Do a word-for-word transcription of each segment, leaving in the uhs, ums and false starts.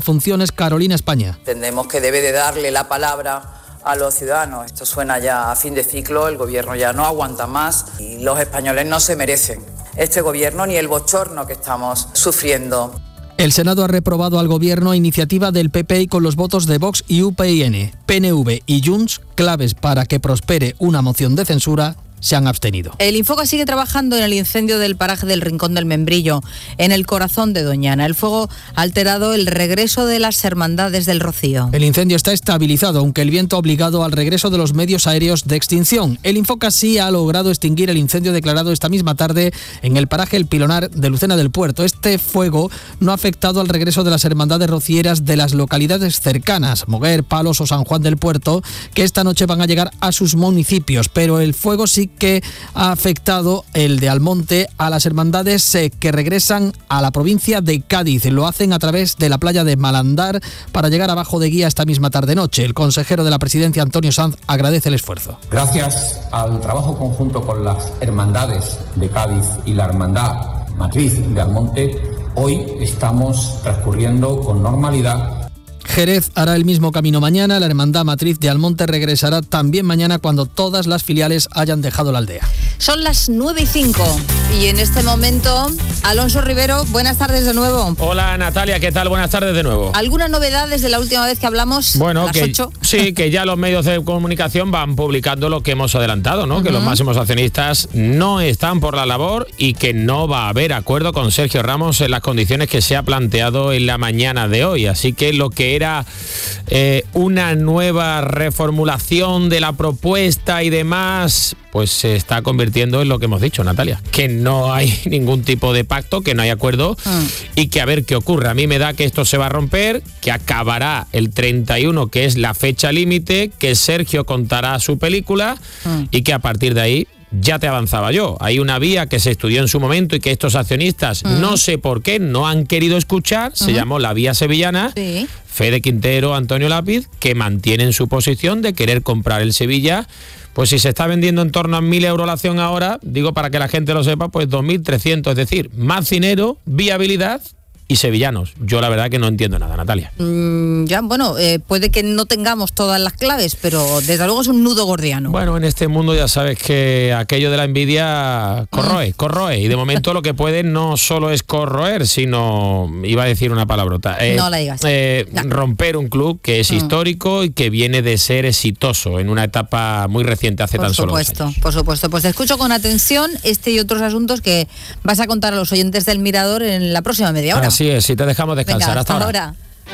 funciones Carolina España. Entendemos que debe de darle la palabra a los ciudadanos. Esto suena ya a fin de ciclo, el gobierno ya no aguanta más y los españoles no se merecen este gobierno ni el bochorno que estamos sufriendo. El Senado ha reprobado al Gobierno a iniciativa del P P y con los votos de Vox y U P N. P N V y Junts, claves para que prospere una moción de censura, se han abstenido. El Infoca sigue trabajando en el incendio del paraje del Rincón del Membrillo, en el corazón de Doñana. El fuego ha alterado el regreso de las hermandades del Rocío. El incendio está estabilizado, aunque el viento ha obligado al regreso de los medios aéreos de extinción. El Infoca sí ha logrado extinguir el incendio declarado esta misma tarde en el paraje El Pilonar de Lucena del Puerto. Este fuego no ha afectado al regreso de las hermandades rocieras de las localidades cercanas, Moguer, Palos o San Juan del Puerto, que esta noche van a llegar a sus municipios, pero el fuego sí que ha afectado, el de Almonte, a las hermandades eh, que regresan a la provincia de Cádiz. Lo hacen a través de la playa de Malandar para llegar a Bajo de Guía esta misma tarde-noche. El consejero de la Presidencia, Antonio Sanz, agradece el esfuerzo. Gracias al trabajo conjunto con las hermandades de Cádiz y la hermandad matriz de Almonte, hoy estamos transcurriendo con normalidad. Jerez hará el mismo camino mañana. La Hermandad Matriz de Almonte regresará también mañana cuando todas las filiales hayan dejado la aldea. Son las nueve y cinco y en este momento, Alonso Rivero, buenas tardes de nuevo. Hola Natalia, ¿qué tal? Buenas tardes de nuevo. ¿Alguna novedad desde la última vez que hablamos? Bueno, a las que ocho? Sí, que ya los medios de comunicación van publicando lo que hemos adelantado, ¿no? Uh-huh. Que los máximos accionistas no están por la labor y que no va a haber acuerdo con Sergio Ramos en las condiciones que se ha planteado en la mañana de hoy. Así que lo que era eh, una nueva reformulación de la propuesta y demás, pues se está convirtiendo en lo que hemos dicho, Natalia, que no hay ningún tipo de pacto, que no hay acuerdo mm. y que a ver qué ocurre. A mí me da que esto se va a romper, que acabará el treinta y uno, que es la fecha límite, que Sergio contará su película mm. y que a partir de ahí, ya te avanzaba yo, hay una vía que se estudió en su momento y que estos accionistas, mm. no sé por qué, no han querido escuchar, se uh-huh. llamó la vía sevillana. Sí. Fede Quintero, Antonio Lápiz, que mantienen su posición de querer comprar el Sevilla. Pues si se está vendiendo en torno a mil euros la acción ahora, digo para que la gente lo sepa, pues dos mil trescientos, es decir, más dinero, viabilidad y sevillanos. Yo la verdad que no entiendo nada, Natalia. Mm, ya, bueno, eh, puede que no tengamos todas las claves, pero desde luego es un nudo gordiano. Bueno, en este mundo ya sabes que aquello de la envidia corroe, mm. corroe, y de momento lo que puede no solo es corroer, sino, iba a decir una palabrota, eh, no la digas. Eh, no. romper un club que es mm. histórico y que viene de ser exitoso en una etapa muy reciente, hace por tan supuesto, solo dos años. Por supuesto, pues te escucho con atención este y otros asuntos que vas a contar a los oyentes del Mirador en la próxima media hora. Así es, si te dejamos descansar. Venga, hasta, hasta ahora. ahora.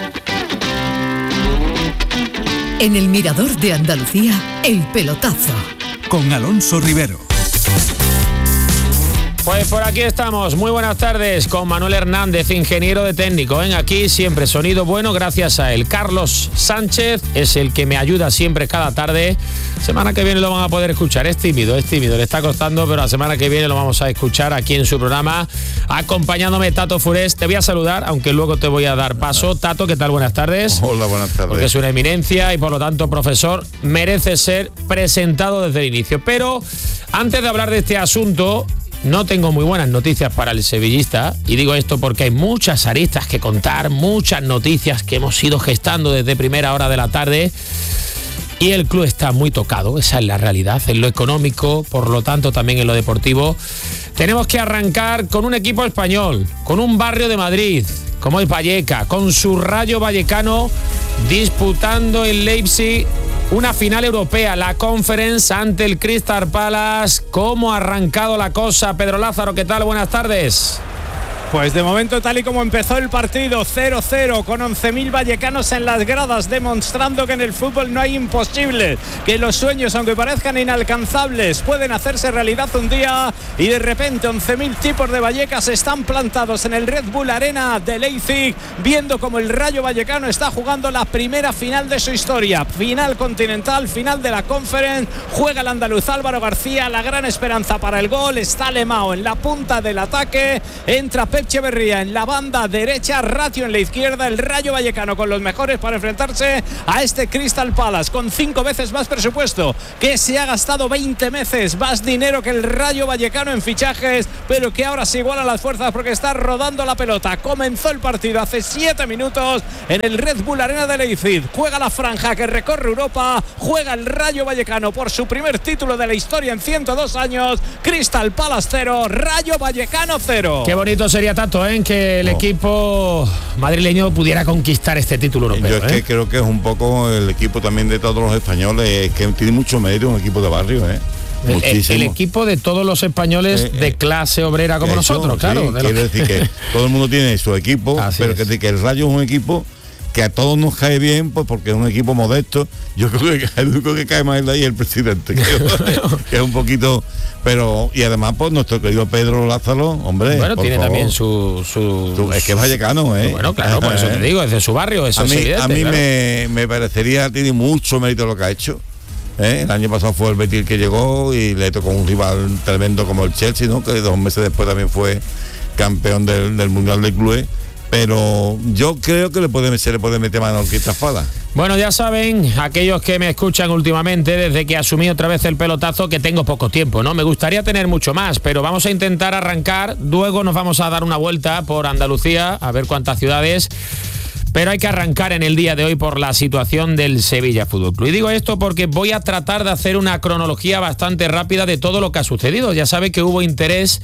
En el Mirador de Andalucía, El Pelotazo. Con Alonso Rivero. Pues por aquí estamos, muy buenas tardes, con Manuel Hernández, ingeniero de técnico. En aquí siempre sonido bueno gracias a él. Carlos Sánchez es el que me ayuda siempre cada tarde. Semana que viene lo van a poder escuchar, es tímido, es tímido, le está costando, pero la semana que viene lo vamos a escuchar aquí en su programa. Acompañándome Tato Furés, te voy a saludar, aunque luego te voy a dar paso. Tato, ¿qué tal? Buenas tardes. Hola, buenas tardes. Porque es una eminencia y por lo tanto, profesor, merece ser presentado desde el inicio. Pero antes de hablar de este asunto, no tengo muy buenas noticias para el sevillista, y digo esto porque hay muchas aristas que contar, muchas noticias que hemos ido gestando desde primera hora de la tarde, y el club está muy tocado, esa es la realidad, en lo económico, por lo tanto también en lo deportivo. Tenemos que arrancar con un equipo español, con un barrio de Madrid, como es Valleca, con su Rayo Vallecano disputando en Leipzig una final europea, la Conference ante el Crystal Palace. ¿Cómo ha arrancado la cosa? Pedro Lázaro, ¿qué tal? Buenas tardes. Pues de momento, tal y como empezó el partido, cero cero, con once mil vallecanos en las gradas, demostrando que en el fútbol no hay imposible, que los sueños, aunque parezcan inalcanzables, pueden hacerse realidad un día, y de repente once mil tipos de Vallecas están plantados en el Red Bull Arena de Leipzig, viendo como el Rayo Vallecano está jugando la primera final de su historia, final continental, final de la Conference. Juega el andaluz Álvaro García, la gran esperanza para el gol, está Lemao en la punta del ataque, entra Pepe Echeverría en la banda derecha, Ratio en la izquierda, el Rayo Vallecano con los mejores para enfrentarse a este Crystal Palace, con cinco veces más presupuesto, que se ha gastado veinte veces más dinero que el Rayo Vallecano en fichajes, pero que ahora se igualan las fuerzas porque está rodando la pelota. Comenzó el partido hace siete minutos en el Red Bull Arena de Leipzig. Juega la franja que recorre Europa, juega el Rayo Vallecano por su primer título de la historia en ciento dos años. Crystal Palace cero, Rayo Vallecano cero. Qué bonito sería, Tato, ¿eh? que el oh. equipo madrileño pudiera conquistar este título europeo. Yo es ¿eh? que creo que es un poco el equipo también de todos los españoles, que tiene mucho mérito, un equipo de barrio, ¿eh? El, el equipo de todos los españoles eh, de clase obrera como eso, nosotros, claro. Sí, de quiere lo... decir que todo el mundo tiene su equipo, Así pero que, que el Rayo es un equipo que a todos nos cae bien, pues porque es un equipo modesto. Yo creo que el único que cae más es de ahí el presidente, que, que es un poquito, pero y además pues nuestro querido Pedro Lázaro, hombre. Bueno, tiene favor. también su, su, su es que es vallecano, eh. Bueno, claro, por eso te digo, es de su barrio, eso a mí, es evidente, a mí claro. me, me parecería, tiene mucho mérito lo que ha hecho. ¿Eh? El año pasado fue el Betis que llegó y le tocó un rival tremendo como el Chelsea, ¿no? Que dos meses después también fue campeón del, del Mundial de Clubes. Pero yo creo que le puede, se le puede meter mano al Cristafada. Bueno, ya saben, aquellos que me escuchan últimamente, desde que asumí otra vez el pelotazo, que tengo poco tiempo, ¿no? Me gustaría tener mucho más, pero vamos a intentar arrancar. Luego nos vamos a dar una vuelta por Andalucía, a ver cuántas ciudades. Pero hay que arrancar en el día de hoy por la situación del Sevilla Fútbol Club. Y digo esto porque voy a tratar de hacer una cronología bastante rápida de todo lo que ha sucedido. Ya sabe que hubo interés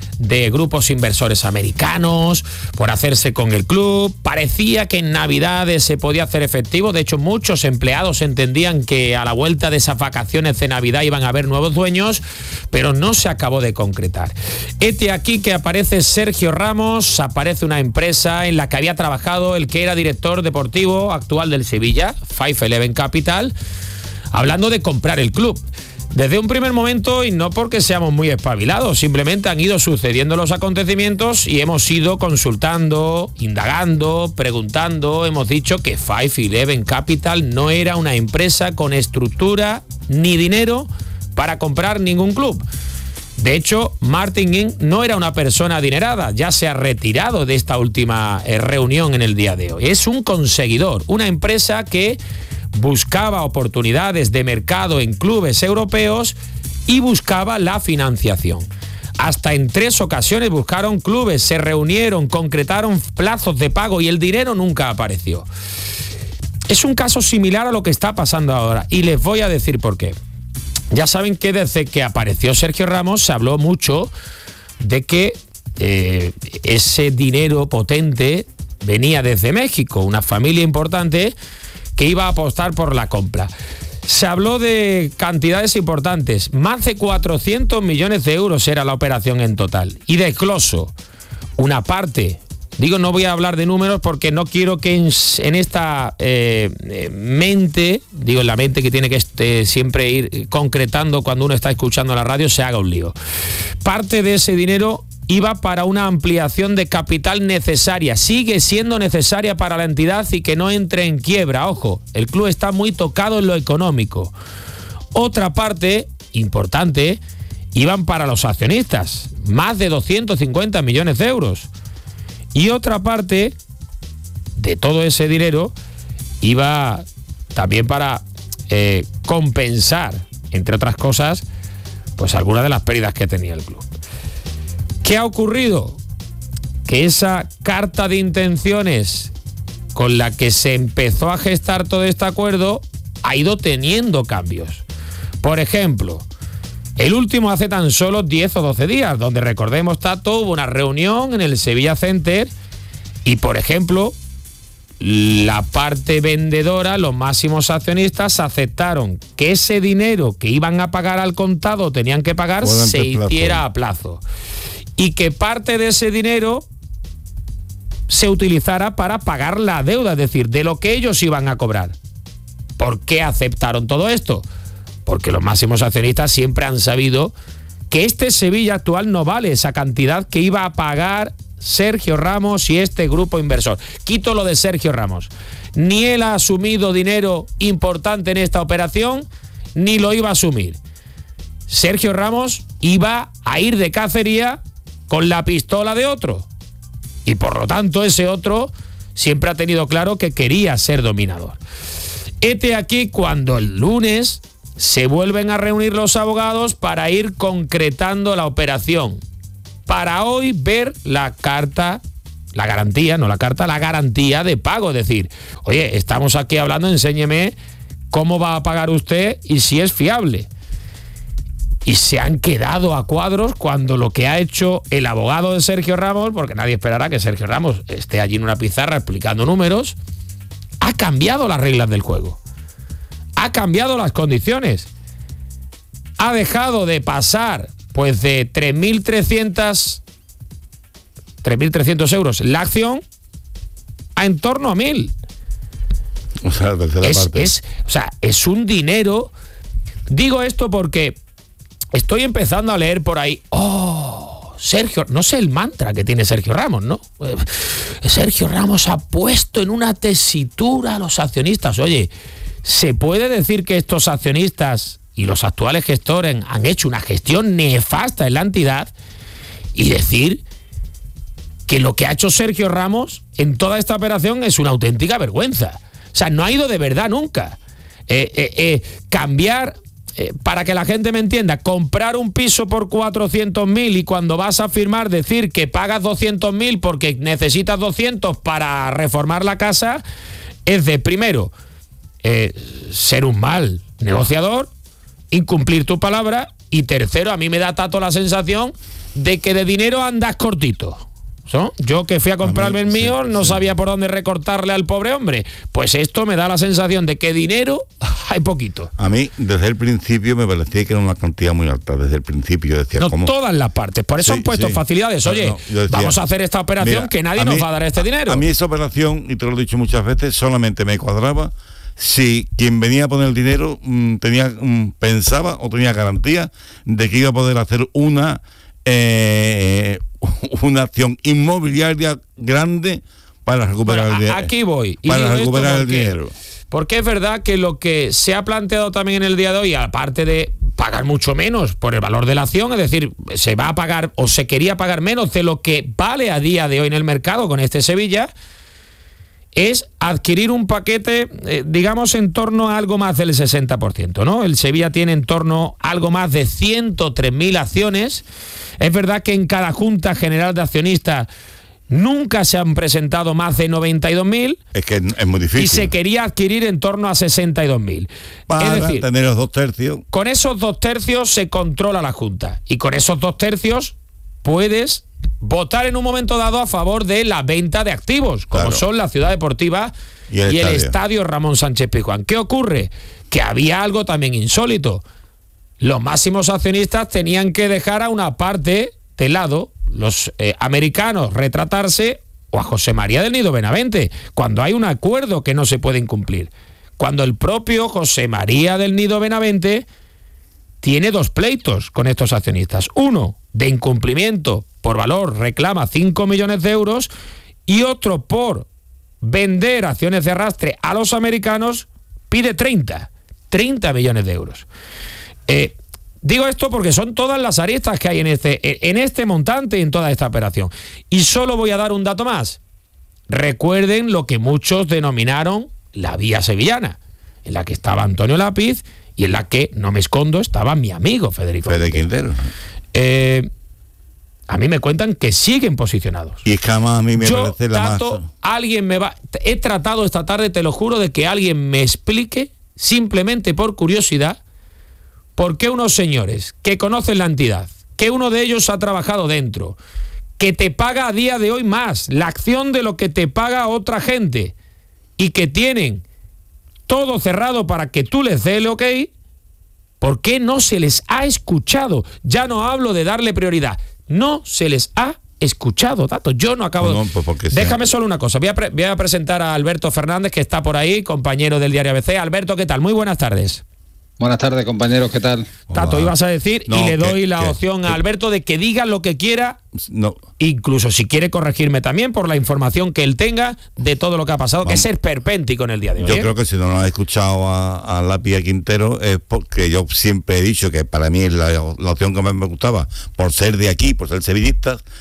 de grupos inversores americanos por hacerse con el club. Parecía que en Navidades se podía hacer efectivo. De hecho, muchos empleados entendían que a la vuelta de esas vacaciones de Navidad iban a haber nuevos dueños, pero no se acabó de concretar. Este aquí que aparece Sergio Ramos, aparece una empresa en la que había trabajado el que era director deportivo actual del Sevilla, cinco once Capital, hablando de comprar el club. Desde un primer momento, y no porque seamos muy espabilados, simplemente han ido sucediendo los acontecimientos y hemos ido consultando, indagando, preguntando. Hemos dicho que cinco once Capital no era una empresa con estructura ni dinero para comprar ningún club. De hecho, Martin Ing no era una persona adinerada, ya se ha retirado de esta última reunión en el día de hoy. Es un conseguidor, una empresa que buscaba oportunidades de mercado en clubes europeos y buscaba la financiación. Hasta en tres ocasiones buscaron clubes, se reunieron, concretaron plazos de pago y el dinero nunca apareció. Es un caso similar a lo que está pasando ahora y les voy a decir por qué. Ya saben que desde que apareció Sergio Ramos se habló mucho de que eh, ese dinero potente venía desde México, una familia importante que iba a apostar por la compra. Se habló de cantidades importantes, más de cuatrocientos millones de euros era la operación en total. Y desgloso una parte, digo, no voy a hablar de números porque no quiero que en, en esta eh, mente, digo en la mente que tiene que este, siempre ir concretando cuando uno está escuchando la radio, se haga un lío. Parte de ese dinero iba para una ampliación de capital necesaria, sigue siendo necesaria para la entidad y que no entre en quiebra. Ojo, el club está muy tocado en lo económico. Otra parte importante iban para los accionistas, más de doscientos cincuenta millones de euros. Y otra parte de todo ese dinero iba también para eh, compensar, entre otras cosas, pues algunas de las pérdidas que tenía el club. ¿Qué ha ocurrido? Que esa carta de intenciones con la que se empezó a gestar todo este acuerdo ha ido teniendo cambios. Por ejemplo, el último hace tan solo diez o doce días, donde recordemos, Tato, hubo una reunión en el Sevilla Center y, por ejemplo, la parte vendedora, los máximos accionistas, aceptaron que ese dinero que iban a pagar al contado, tenían que pagar, se hiciera a plazo. Y que parte de ese dinero se utilizara para pagar la deuda, es decir, de lo que ellos iban a cobrar. ¿Por qué aceptaron todo esto? Porque los máximos accionistas siempre han sabido que este Sevilla actual no vale esa cantidad que iba a pagar Sergio Ramos y este grupo inversor. Quito lo de Sergio Ramos. Ni él ha asumido dinero importante en esta operación, ni lo iba a asumir. Sergio Ramos iba a ir de cacería con la pistola de otro. Y por lo tanto ese otro siempre ha tenido claro que quería ser dominador. Hete aquí cuando el lunes se vuelven a reunir los abogados para ir concretando la operación. Para hoy ver la carta, la garantía, no la carta, la garantía de pago. Es decir, oye, estamos aquí hablando, enséñeme cómo va a pagar usted y si es fiable. Y se han quedado a cuadros cuando lo que ha hecho el abogado de Sergio Ramos, porque nadie esperará que Sergio Ramos esté allí en una pizarra explicando números, ha cambiado las reglas del juego. Ha cambiado las condiciones. Ha dejado de pasar pues de tres mil trescientos euros la acción a en torno a mil. O sea, la tercera es, parte. Es, o sea, es un dinero. Digo esto porque estoy empezando a leer por ahí. Oh, Sergio, no sé el mantra que tiene Sergio Ramos, ¿no? Sergio Ramos ha puesto en una tesitura a los accionistas. Oye, ¿se puede decir que estos accionistas y los actuales gestores han hecho una gestión nefasta en la entidad y decir que lo que ha hecho Sergio Ramos en toda esta operación es una auténtica vergüenza? O sea, no ha ido de verdad nunca. Eh, eh, eh, cambiar... Eh, para que la gente me entienda, comprar un piso por cuatrocientos mil y cuando vas a firmar decir que pagas doscientos mil porque necesitas doscientos para reformar la casa, es de, primero, eh, ser un mal negociador, incumplir tu palabra, y tercero, a mí me da tato la sensación de que de dinero andas cortito. ¿No? Yo que fui a comprarme a mí, el mío, sí, no sí. sabía por dónde recortarle al pobre hombre. Pues esto me da la sensación de que dinero hay poquito. A mí, desde el principio, me parecía que era una cantidad muy alta. Desde el principio decía, no, ¿cómo? Todas las partes. Por eso sí, han puesto sí. facilidades. Oye, no, no, decía, vamos a hacer esta operación, mira, que nadie mí, nos va a dar este dinero. A mí esa operación, y te lo he dicho muchas veces, solamente me cuadraba si quien venía a poner el dinero mmm, tenía mmm, pensaba o tenía garantía de que iba a poder hacer una... Eh, una acción inmobiliaria grande para recuperar bueno, el dinero. Aquí voy. Y para recuperar porque, el dinero. Porque es verdad que lo que se ha planteado también en el día de hoy, aparte de pagar mucho menos por el valor de la acción, es decir, se va a pagar o se quería pagar menos de lo que vale a día de hoy en el mercado con este Sevilla, es adquirir un paquete, eh, digamos, en torno a algo más del sesenta por ciento, ¿no? El Sevilla tiene en torno a algo más de ciento tres mil acciones. Es verdad que en cada Junta General de Accionistas nunca se han presentado más de noventa y dos mil. Es que es muy difícil. Y se quería adquirir en torno a sesenta y dos mil. Para es decir, tener los dos tercios. Con esos dos tercios se controla la Junta. Y con esos dos tercios puedes votar en un momento dado a favor de la venta de activos, como claro. son la Ciudad Deportiva y el, y estadio. el estadio Ramón Sánchez Pizjuán. ¿Qué ocurre? Que había algo también insólito. Los máximos accionistas tenían que dejar a una parte de lado, los eh, americanos retratarse, o a José María del Nido Benavente, cuando hay un acuerdo que no se puede incumplir. Cuando el propio José María del Nido Benavente tiene dos pleitos con estos accionistas. Uno de incumplimiento por valor, reclama cinco millones de euros, y otro por vender acciones de arrastre a los americanos, pide treinta millones de euros. Eh, digo esto porque son todas las aristas que hay en este, en este montante y en toda esta operación. Y solo voy a dar un dato más. Recuerden lo que muchos denominaron la vía sevillana, en la que estaba Antonio Lápiz y en la que, no me escondo, estaba mi amigo Federico Fede Quintero. Eh, a mí me cuentan que siguen posicionados. Y es que además a mí me Yo parece la trato, más... alguien me va... He tratado esta tarde, te lo juro, de que alguien me explique, simplemente por curiosidad, por qué unos señores que conocen la entidad, que uno de ellos ha trabajado dentro, que te paga a día de hoy más la acción de lo que te paga otra gente, y que tienen todo cerrado para que tú les dé el ok, ¿por qué no se les ha escuchado? Ya no hablo de darle prioridad, no se les ha escuchado, Tato. Yo no acabo no, no, pues de... Déjame solo una cosa, voy a, pre... voy a presentar a Alberto Fernández, que está por ahí, compañero del diario A B C. Alberto, ¿qué tal? Muy buenas tardes. Buenas tardes, compañeros, ¿qué tal? Tato, Hola. ibas a decir, no, y le doy que, la que, opción a Alberto de que diga lo que quiera, no. incluso si quiere corregirme también por la información que él tenga de todo lo que ha pasado, Vamos. que es ser perpéntico en el día de hoy. Yo ¿eh? creo que si no lo has escuchado a, a Lápiz Quintero es porque yo siempre he dicho que para mí es la, la opción que más me gustaba, por ser de aquí, por ser sevillista.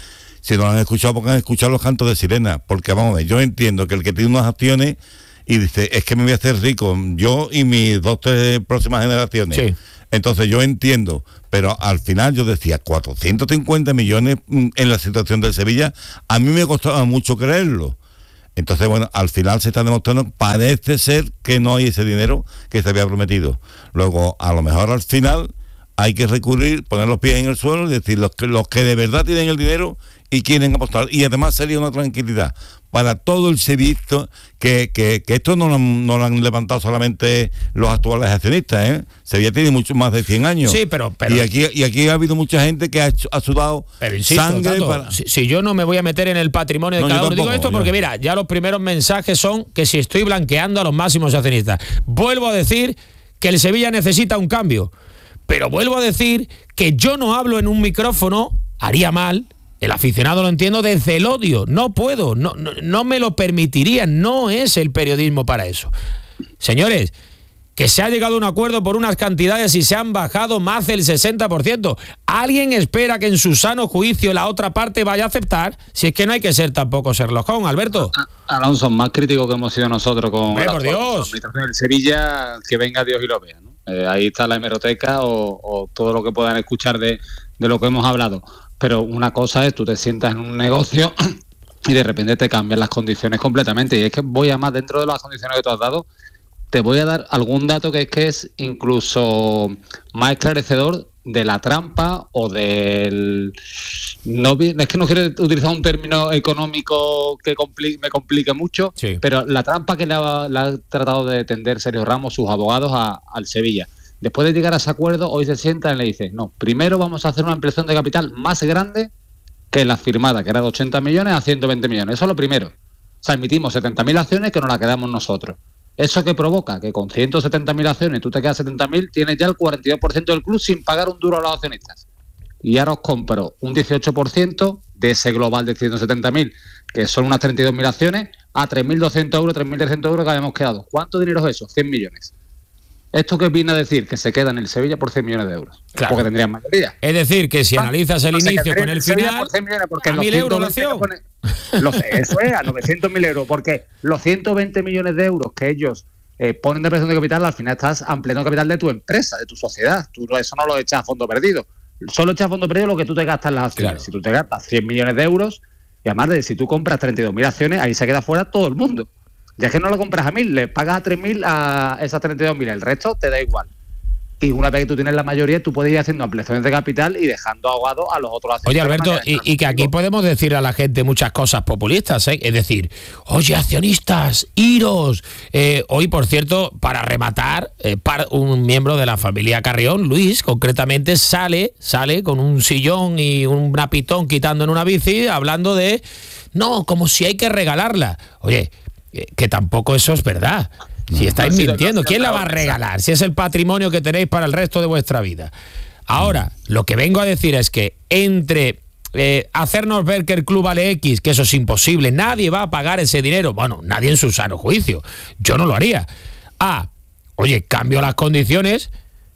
Si no lo han escuchado, porque han escuchado los cantos de sirena. Porque vamos a ver, yo entiendo que el que tiene unas acciones y dice, es que me voy a hacer rico, yo y mis dos, tres próximas generaciones. Sí. Entonces yo entiendo, pero al final yo decía, cuatrocientos cincuenta millones en la situación del Sevilla, a mí me costaba mucho creerlo. Entonces, bueno, al final se está demostrando, parece ser que no hay ese dinero que se había prometido. Luego, a lo mejor al final hay que recurrir, poner los pies en el suelo y decir, los que, los que de verdad tienen el dinero y quieren apostar. Y además sería una tranquilidad para todo el sevillista, que, que, que esto no lo, no lo han levantado solamente los actuales accionistas, ¿eh? Sevilla tiene mucho más de cien años. Sí, pero... pero y, aquí, y aquí ha habido mucha gente que ha, ha sudado pero insisto, sangre Tato, para... Si, si yo no me voy a meter en el patrimonio de no, cada uno, digo esto porque, yo... mira, ya los primeros mensajes son que si estoy blanqueando a los máximos accionistas. Vuelvo a decir que el Sevilla necesita un cambio, pero vuelvo a decir que yo no hablo en un micrófono, haría mal... El aficionado lo entiendo desde el odio. No puedo, no, no, no me lo permitiría. No es el periodismo para eso. Señores, que se ha llegado a un acuerdo por unas cantidades y se han bajado más del sesenta por ciento. ¿Alguien espera que en su sano juicio la otra parte vaya a aceptar? Si es que no hay que ser tampoco Sherlock Holmes, Alberto. Alonso, más crítico que hemos sido nosotros con Hombre, por Dios. el Sevilla, que venga Dios y lo vea, ¿no? Eh, ahí está la hemeroteca o, o todo lo que puedan escuchar de, de lo que hemos hablado. Pero una cosa es, tú te sientas en un negocio y de repente te cambian las condiciones completamente. Y es que voy a más dentro de las condiciones que tú has dado, te voy a dar algún dato que es que es incluso más esclarecedor de la trampa o del... No, es que no quiero utilizar un término económico que compli- me complique mucho, sí. Pero la trampa que le ha, le ha tratado de tender Sergio Ramos, sus abogados, a, al Sevilla. Después de llegar a ese acuerdo, hoy se sientan y le dicen, no, primero vamos a hacer una ampliación de capital más grande que la firmada, que era de ochenta millones a ciento veinte millones. Eso es lo primero. O sea, emitimos setenta mil acciones que nos las quedamos nosotros. ¿Eso qué provoca? Que con ciento setenta mil acciones tú te quedas setenta mil, tienes ya el cuarenta y dos por ciento del club sin pagar un duro a los accionistas. Y ahora os compro un dieciocho por ciento de ese global de ciento setenta mil, que son unas treinta y dos mil acciones, a tres mil doscientos euros, tres mil trescientos euros que habíamos quedado. ¿Cuánto dinero es eso? cien millones. ¿Esto qué viene a decir? Que se queda en el Sevilla por cien millones de euros. Claro. Porque tendrían mayoría. Es decir, que si analizas el no, inicio con el final, por cien millones porque a mil euros la acción. Lo sé, eso es, a novecientos mil euros, porque los ciento veinte millones de euros que ellos eh, ponen de presión de capital, al final estás ampliando el capital de tu empresa, de tu sociedad. Tú eso no lo echas a fondo perdido. Solo echas a fondo perdido lo que tú te gastas en las acciones. Claro. Si tú te gastas cien millones de euros, y además de si tú compras treinta y dos mil acciones, ahí se queda fuera todo el mundo. Ya que no lo compras a mil, le pagas a tres mil a esas treinta y dos mil, el resto te da igual. Y una vez que tú tienes la mayoría, tú puedes ir haciendo ampliaciones de capital y dejando ahogado a los otros. Oye, Alberto, y, y que aquí podemos decir a la gente muchas cosas populistas, ¿eh? Es decir, oye, accionistas, iros. Eh, hoy, por cierto, para rematar, eh, para un miembro de la familia Carrión, Luis, concretamente, sale, sale con un sillón y un napitón quitando en una bici, hablando de, no, como si hay que regalarla. Oye, que tampoco eso es verdad. Si estáis mintiendo, ¿quién la va a regalar? Si es el patrimonio que tenéis para el resto de vuestra vida. Ahora, lo que vengo a decir es que entre eh, hacernos ver que el club vale X, que eso es imposible, nadie va a pagar ese dinero, bueno, nadie en su sano juicio, yo no lo haría. Ah, oye, cambio las condiciones,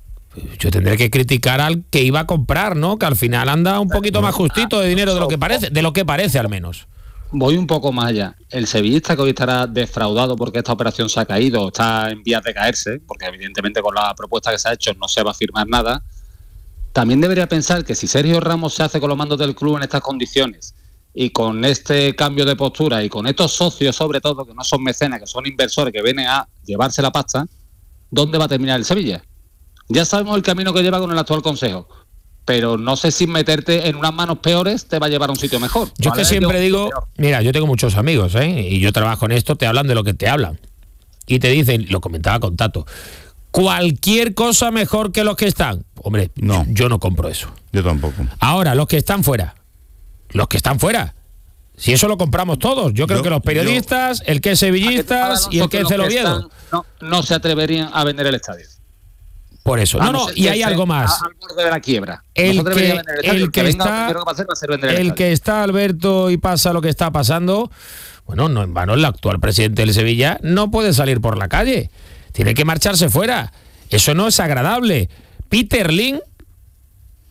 yo tendré que criticar al que iba a comprar, ¿no? Que al final anda un poquito más justito de dinero de lo que parece, de lo que parece al menos. Voy un poco más allá. El sevillista que hoy estará defraudado porque esta operación se ha caído, está en vías de caerse, porque evidentemente con la propuesta que se ha hecho no se va a firmar nada, también debería pensar que si Sergio Ramos se hace con los mandos del club en estas condiciones y con este cambio de postura y con estos socios sobre todo, que no son mecenas, que son inversores que vienen a llevarse la pasta, ¿dónde va a terminar el Sevilla? Ya sabemos el camino que lleva con el actual consejo, pero no sé si meterte en unas manos peores te va a llevar a un sitio mejor. Yo es que siempre digo, mira, yo tengo muchos amigos, ¿eh? Y yo trabajo en esto, te hablan de lo que te hablan. Y te dicen, lo comentaba con Tato, cualquier cosa mejor que los que están. Hombre, no, yo no compro eso. Yo tampoco. Ahora, los que están fuera, los que están fuera, si eso lo compramos todos, yo creo yo, que los periodistas, yo, el que es sevillistas y el que es del Oviedo, no, no se atreverían a vender el estadio. Por eso, no, no, y hay algo más. Al borde de la quiebra. El que, el que está, el que está, Alberto, y pasa lo que está pasando, bueno, no en vano el actual presidente del Sevilla no puede salir por la calle, tiene que marcharse fuera. Eso no es agradable. Peter Lim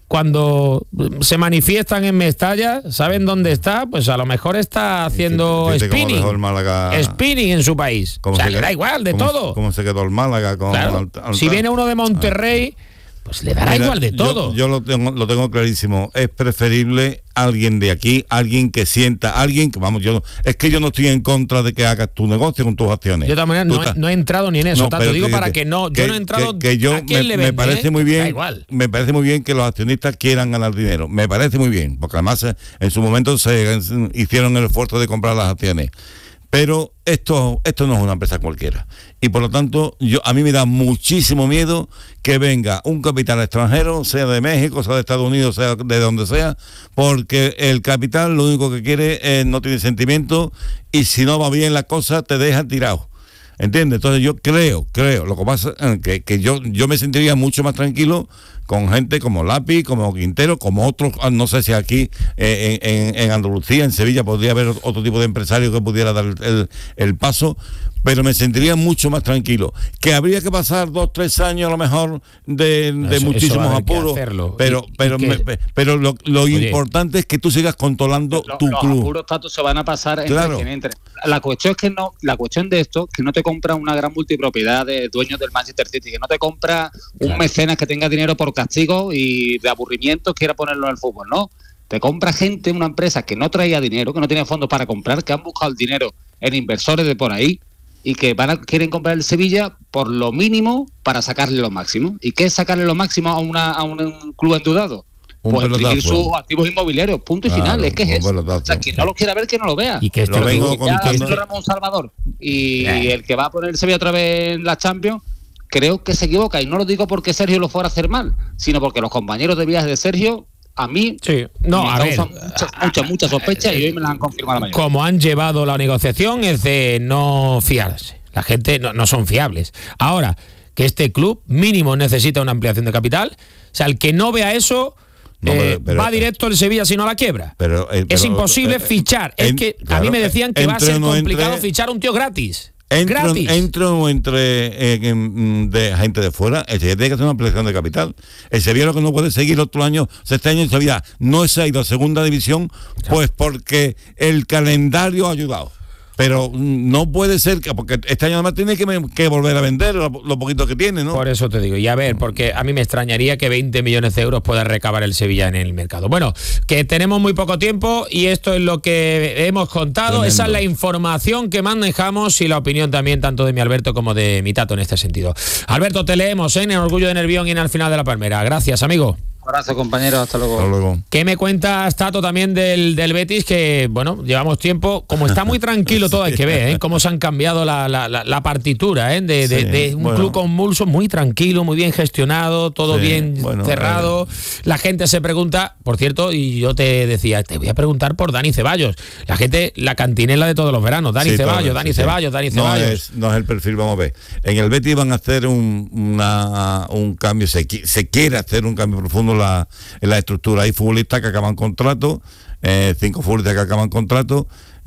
cuando se manifiestan en Mestalla, saben dónde está, pues a lo mejor está haciendo Fíjate spinning. cómo dejó el Málaga. Spinning en su país. O sea, le quedó, da igual de cómo, todo. Cómo se quedó el Málaga con claro. al, al, si viene uno de Monterrey, pues le dará Mira, igual de todo. Yo, yo lo tengo lo tengo clarísimo. Es preferible alguien de aquí, alguien que sienta, alguien que, vamos, yo es que yo no estoy en contra de que hagas tu negocio con tus acciones. Yo de todas maneras no, estás, no he entrado ni en eso, no, Tato, digo que, para que, que no, que, yo no he entrado que, que yo a quién me, le me vende, parece ¿eh? muy bien, da igual. me parece muy bien que los accionistas quieran ganar dinero, me parece muy bien, porque además en su momento se hicieron el esfuerzo de comprar las acciones. Pero esto esto no es una empresa cualquiera. Y por lo tanto, yo a mí me da muchísimo miedo que venga un capital extranjero, sea de México, sea de Estados Unidos, sea de donde sea, porque el capital lo único que quiere es no tiene sentimiento y si no va bien la cosa te deja tirado. ¿Entiendes? Entonces yo creo, creo, lo que pasa es que, que yo, yo me sentiría mucho más tranquilo con gente como Lapi, como Quintero, como otros, no sé si aquí eh, en, en Andalucía, en Sevilla, podría haber otro tipo de empresario que pudiera dar el, el paso, pero me sentiría mucho más tranquilo. Que habría que pasar dos, tres años a lo mejor de, de eso, muchísimos eso apuros, pero y, pero y que... me, pero lo, lo importante es que tú sigas controlando lo, tu los club. Los apuros, Tato, se van a pasar entre claro. quien entre. La cuestión es que no, la cuestión de esto, que no te compra una gran multipropiedad de dueños del Manchester City, que no te compra claro. un mecenas que tenga dinero por castigo y de aburrimiento quiera ponerlo en el fútbol, no. Te compra gente, una empresa que no traía dinero, que no tiene fondos para comprar, que han buscado el dinero en inversores de por ahí y que van a, quieren comprar el Sevilla por lo mínimo para sacarle lo máximo. ¿Y qué es sacarle lo máximo a, una, a un, un club endeudado? Un pues imprimir sus activos inmobiliarios, punto y claro, final, es que es eso. O sea, quien no lo quiera ver, que no lo vea. Y que esto lo vengo con Ramón Salvador y eh. el que va a poner el Sevilla otra vez en la Champions, creo que se equivoca, y no lo digo porque Sergio lo fuera a hacer mal, sino porque los compañeros de viaje de Sergio a mí sí. no, me a causan ver, muchas, muchas, muchas sospechas y hoy me las han confirmado la mayoría. Como han llevado la negociación es de no fiarse. La gente no, no son fiables. Ahora, que este club mínimo necesita una ampliación de capital, o sea, el que no vea eso... No, eh, pero, va directo el Sevilla si no la quiebra. Pero, eh, pero, es imposible eh, fichar. En, es que claro, a mí me decían que va a ser complicado entre, fichar un tío gratis. Entro, gratis. Entro o entre eh, de gente de fuera, el Sevilla tiene que hacer una ampliación de capital. El Sevilla lo que no puede seguir otro año, este año el Sevilla no se ha ido a segunda división, claro. pues porque el calendario ha ayudado. Pero no puede ser que, porque este año además tiene que, que volver a vender lo, lo poquito que tiene, ¿no? Por eso te digo, y a ver, porque a mí me extrañaría que veinte millones de euros pueda recabar el Sevilla en el mercado. Bueno, que tenemos muy poco tiempo y esto es lo que hemos contado. Tremendo. Esa es la información que manejamos y la opinión también tanto de mi Alberto como de mi Tato en este sentido. Alberto, te leemos ¿eh? en Orgullo de Nervión y en Al Final de la Palmera. Gracias, amigo. Un abrazo, compañeros, hasta luego. Hasta luego. ¿Qué me cuentas, Tato, también del, del Betis? Que, bueno, llevamos tiempo, como está muy tranquilo todo, hay que ver, ¿eh? Cómo se han cambiado la, la, la, la partitura, ¿eh? De, sí, de, de un bueno. club convulso, muy tranquilo, muy bien gestionado, todo sí, bien bueno, cerrado. Eh. La gente se pregunta, por cierto, y yo te decía, te voy a preguntar por Dani Ceballos. La gente, la cantinela de todos los veranos, Dani sí, Ceballos, todo, Dani sí, Ceballos, Dani no Ceballos. Es, no es el perfil, vamos a ver. En el Betis van a hacer un, una, un cambio, se, se quiere hacer un cambio profundo la, en la estructura. Hay futbolistas que acaban contrato, eh, cinco futbolistas que acaban contrato,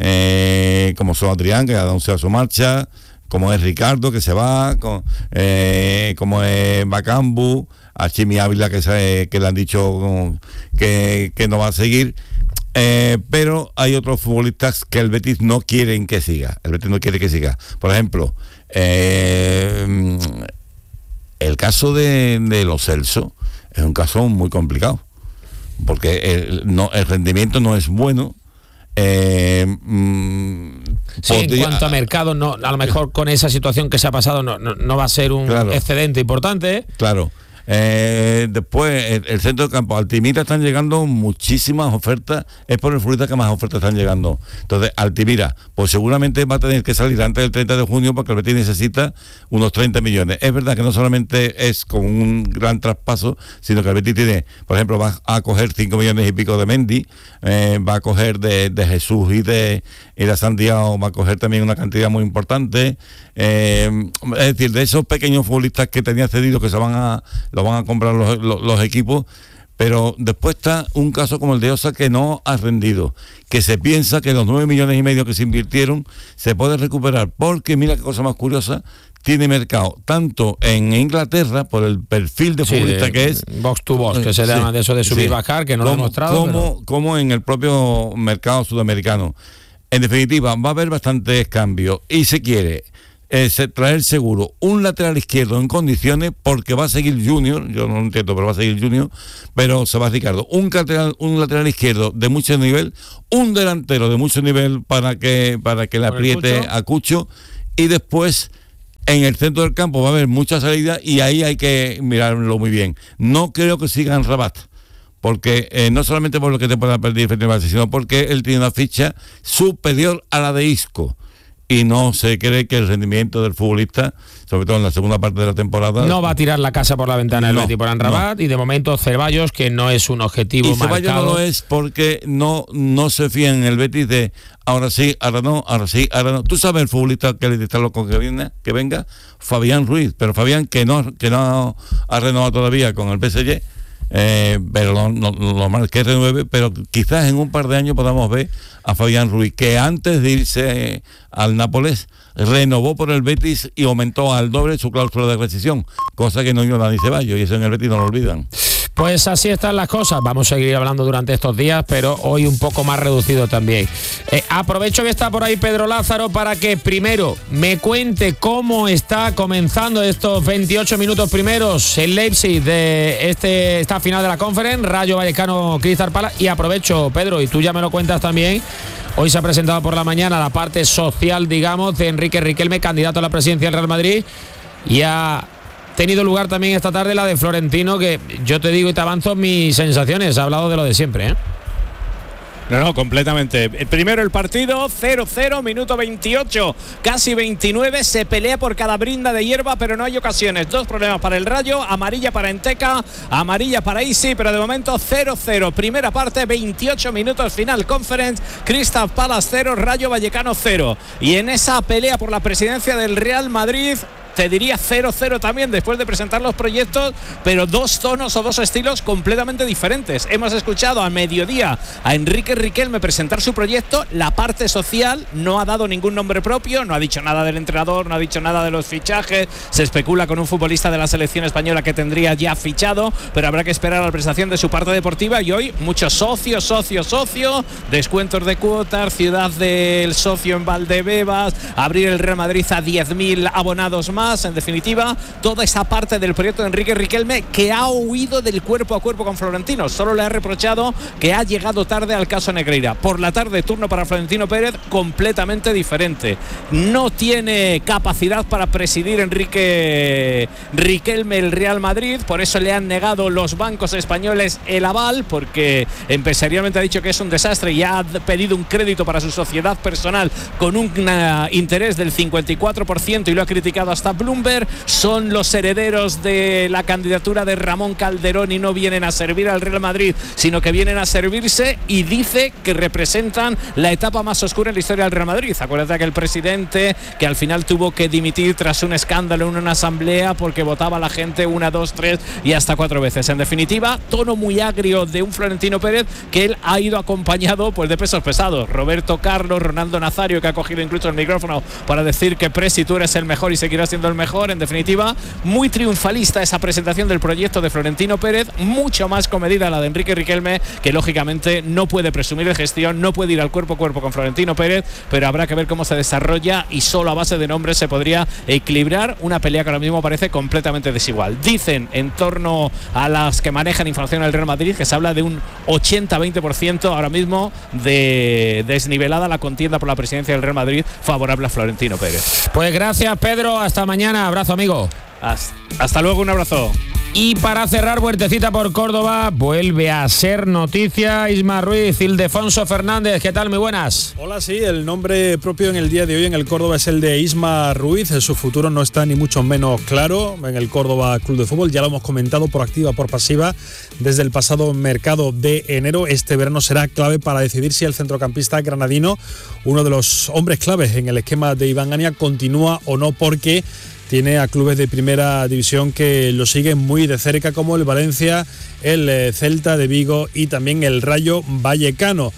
eh, como son Adrián, que ha anunciado su marcha, como es Ricardo, que se va, con, eh, como es Bacambu, a Chimi Ávila, que, se, que le han dicho que, que no va a seguir. Eh, pero hay otros futbolistas que el Betis no quieren que siga. El Betis no quiere que siga. Por ejemplo, eh, el caso de, de Lo Celso es un caso muy complicado, porque el, no, el rendimiento no es bueno. Eh, mm, sí, podría, en cuanto a mercado, no, a lo mejor con esa situación que se ha pasado no, no, no va a ser un claro, excedente importante. ¿eh? Claro. Eh, después el, el centro de campo, Altimira, están llegando muchísimas ofertas, es por el futbolista que más ofertas están llegando. Entonces Altimira pues seguramente va a tener que salir antes del treinta de junio, porque el Betis necesita unos treinta millones. Es verdad que no solamente es con un gran traspaso, sino que el Betis tiene, por ejemplo, va a coger cinco millones y pico de Mendy, eh, va a coger de, de Jesús y de, y de Santiago, va a coger también una cantidad muy importante, eh, es decir, de esos pequeños futbolistas que tenía cedidos, que se van a lo van a comprar los, los, los equipos. Pero después está un caso como el de Osa, que no ha rendido, que se piensa que los nueve millones y medio que se invirtieron se puede recuperar, porque mira qué cosa más curiosa, tiene mercado tanto en Inglaterra por el perfil de sí, futbolista de, que es box to box, que se sí, llama de eso de subir sí. bajar, que no como, lo he mostrado como, pero... como en el propio mercado sudamericano. En definitiva, va a haber bastantes cambios y se quiere eh, se, traer seguro un lateral izquierdo en condiciones, porque va a seguir Junior, yo no lo entiendo, pero va a seguir Junior, pero se va Ricardo, un lateral, un lateral izquierdo de mucho nivel, un delantero de mucho nivel para que para que le apriete Cucho? a Cucho, y después en el centro del campo va a haber mucha salida y ahí hay que mirarlo muy bien. No creo que sigan Rabat, porque eh, no solamente por lo que te pueda perder frente al Barça, sino porque él tiene una ficha superior a la de Isco. Y no se cree que el rendimiento del futbolista, sobre todo en la segunda parte de la temporada... No va a tirar la casa por la ventana el no, Betis por Rabat, no. Y de momento Ceballos, que no es un objetivo y Ceballos marcado. no lo es porque no, no se fía en el Betis de ahora sí, ahora no, ahora sí, ahora no. Tú sabes el futbolista que le está loco que viene, que venga, Fabián Ruiz, pero Fabián que no, que no ha renovado todavía con el P S G. Eh, pero lo, lo, lo normal es que renueve, pero quizás en un par de años podamos ver a Fabián Ruiz, que antes de irse eh, al Nápoles renovó por el Betis y aumentó al doble su cláusula de rescisión, cosa que no hizo Dani Ceballos, y eso en el Betis no lo olvidan. Pues así están las cosas, vamos a seguir hablando durante estos días, pero hoy un poco más reducido también. Eh, aprovecho que está por ahí Pedro Lázaro para que primero me cuente cómo está comenzando estos veintiocho minutos primeros en Leipzig de este, esta final de la Conference, Rayo Vallecano Crystal Palace, y aprovecho, Pedro, y tú ya me lo cuentas también. Hoy se ha presentado por la mañana la parte social, digamos, de Enrique Riquelme, candidato a la presidencia del Real Madrid, y ha tenido lugar también esta tarde la de Florentino, que yo te digo y te avanzo mis sensaciones, ha hablado de lo de siempre, ¿eh? No, no, completamente. Primero el partido, cero cero, minuto veintiocho, casi veintinueve, se pelea por cada brinda de hierba, pero no hay ocasiones. Dos problemas para el Rayo, amarilla para Enteca, amarilla para Isi, pero de momento cero cero. Primera parte, veintiocho minutos, final Conference, Crystal Palace cero, Rayo Vallecano cero. Y en esa pelea por la presidencia del Real Madrid, te diría cero cero también después de presentar los proyectos, pero dos tonos o dos estilos completamente diferentes. Hemos escuchado a mediodía a Enrique Riquelme presentar su proyecto, la parte social, no ha dado ningún nombre propio, no ha dicho nada del entrenador, no ha dicho nada de los fichajes, se especula con un futbolista de la selección española que tendría ya fichado, pero habrá que esperar a la presentación de su parte deportiva. Y hoy muchos socios, socios, socio, descuentos de cuotas, ciudad del socio en Valdebebas, abrir el Real Madrid a diez mil abonados más. En definitiva, toda esa parte del proyecto de Enrique Riquelme, que ha huido del cuerpo a cuerpo con Florentino. Solo le ha reprochado que ha llegado tarde al caso Negreira. Por la tarde, turno para Florentino Pérez completamente diferente. No tiene capacidad para presidir Enrique Riquelme el Real Madrid, por eso le han negado los bancos españoles el aval, porque empresarialmente ha dicho que es un desastre y ha pedido un crédito para su sociedad personal con un uh, interés del cincuenta y cuatro por ciento, y lo ha criticado hasta Bloomberg. Son los herederos de la candidatura de Ramón Calderón y no vienen a servir al Real Madrid, sino que vienen a servirse, y dice que representan la etapa más oscura en la historia del Real Madrid. Acuérdate que el presidente, que al final tuvo que dimitir tras un escándalo en una asamblea porque votaba a la gente una, dos, tres y hasta cuatro veces. En definitiva, tono muy agrio de un Florentino Pérez que él ha ido acompañado pues de pesos pesados. Roberto Carlos, Ronaldo Nazario, que ha cogido incluso el micrófono para decir que Presi, tú eres el mejor y seguirás siendo el mejor. En definitiva, muy triunfalista esa presentación del proyecto de Florentino Pérez, mucho más comedida la de Enrique Riquelme, que lógicamente no puede presumir de gestión, no puede ir al cuerpo a cuerpo con Florentino Pérez, pero habrá que ver cómo se desarrolla, y solo a base de nombres se podría equilibrar una pelea que ahora mismo parece completamente desigual. Dicen en torno a las que manejan información del Real Madrid que se habla de un ochenta a veinte por ciento ahora mismo de desnivelada la contienda por la presidencia del Real Madrid favorable a Florentino Pérez. Pues gracias, Pedro, hasta mañana, abrazo, amigo. Hasta, hasta luego, un abrazo. Y para cerrar, vueltecita por Córdoba, vuelve a ser noticia Isma Ruiz, Ildefonso Fernández. ¿Qué tal? Muy buenas. Hola, sí, el nombre propio en el día de hoy en el Córdoba es el de Isma Ruiz. Su futuro no está ni mucho menos claro en el Córdoba Club de Fútbol. Ya lo hemos comentado por activa, por pasiva, desde el pasado mercado de enero. Este verano será clave para decidir si el centrocampista granadino, uno de los hombres claves en el esquema de Iván Ania, continúa o no, porque tiene a clubes de primera división que lo siguen muy de cerca, como el Valencia, el Celta de Vigo y también el Rayo Vallecano.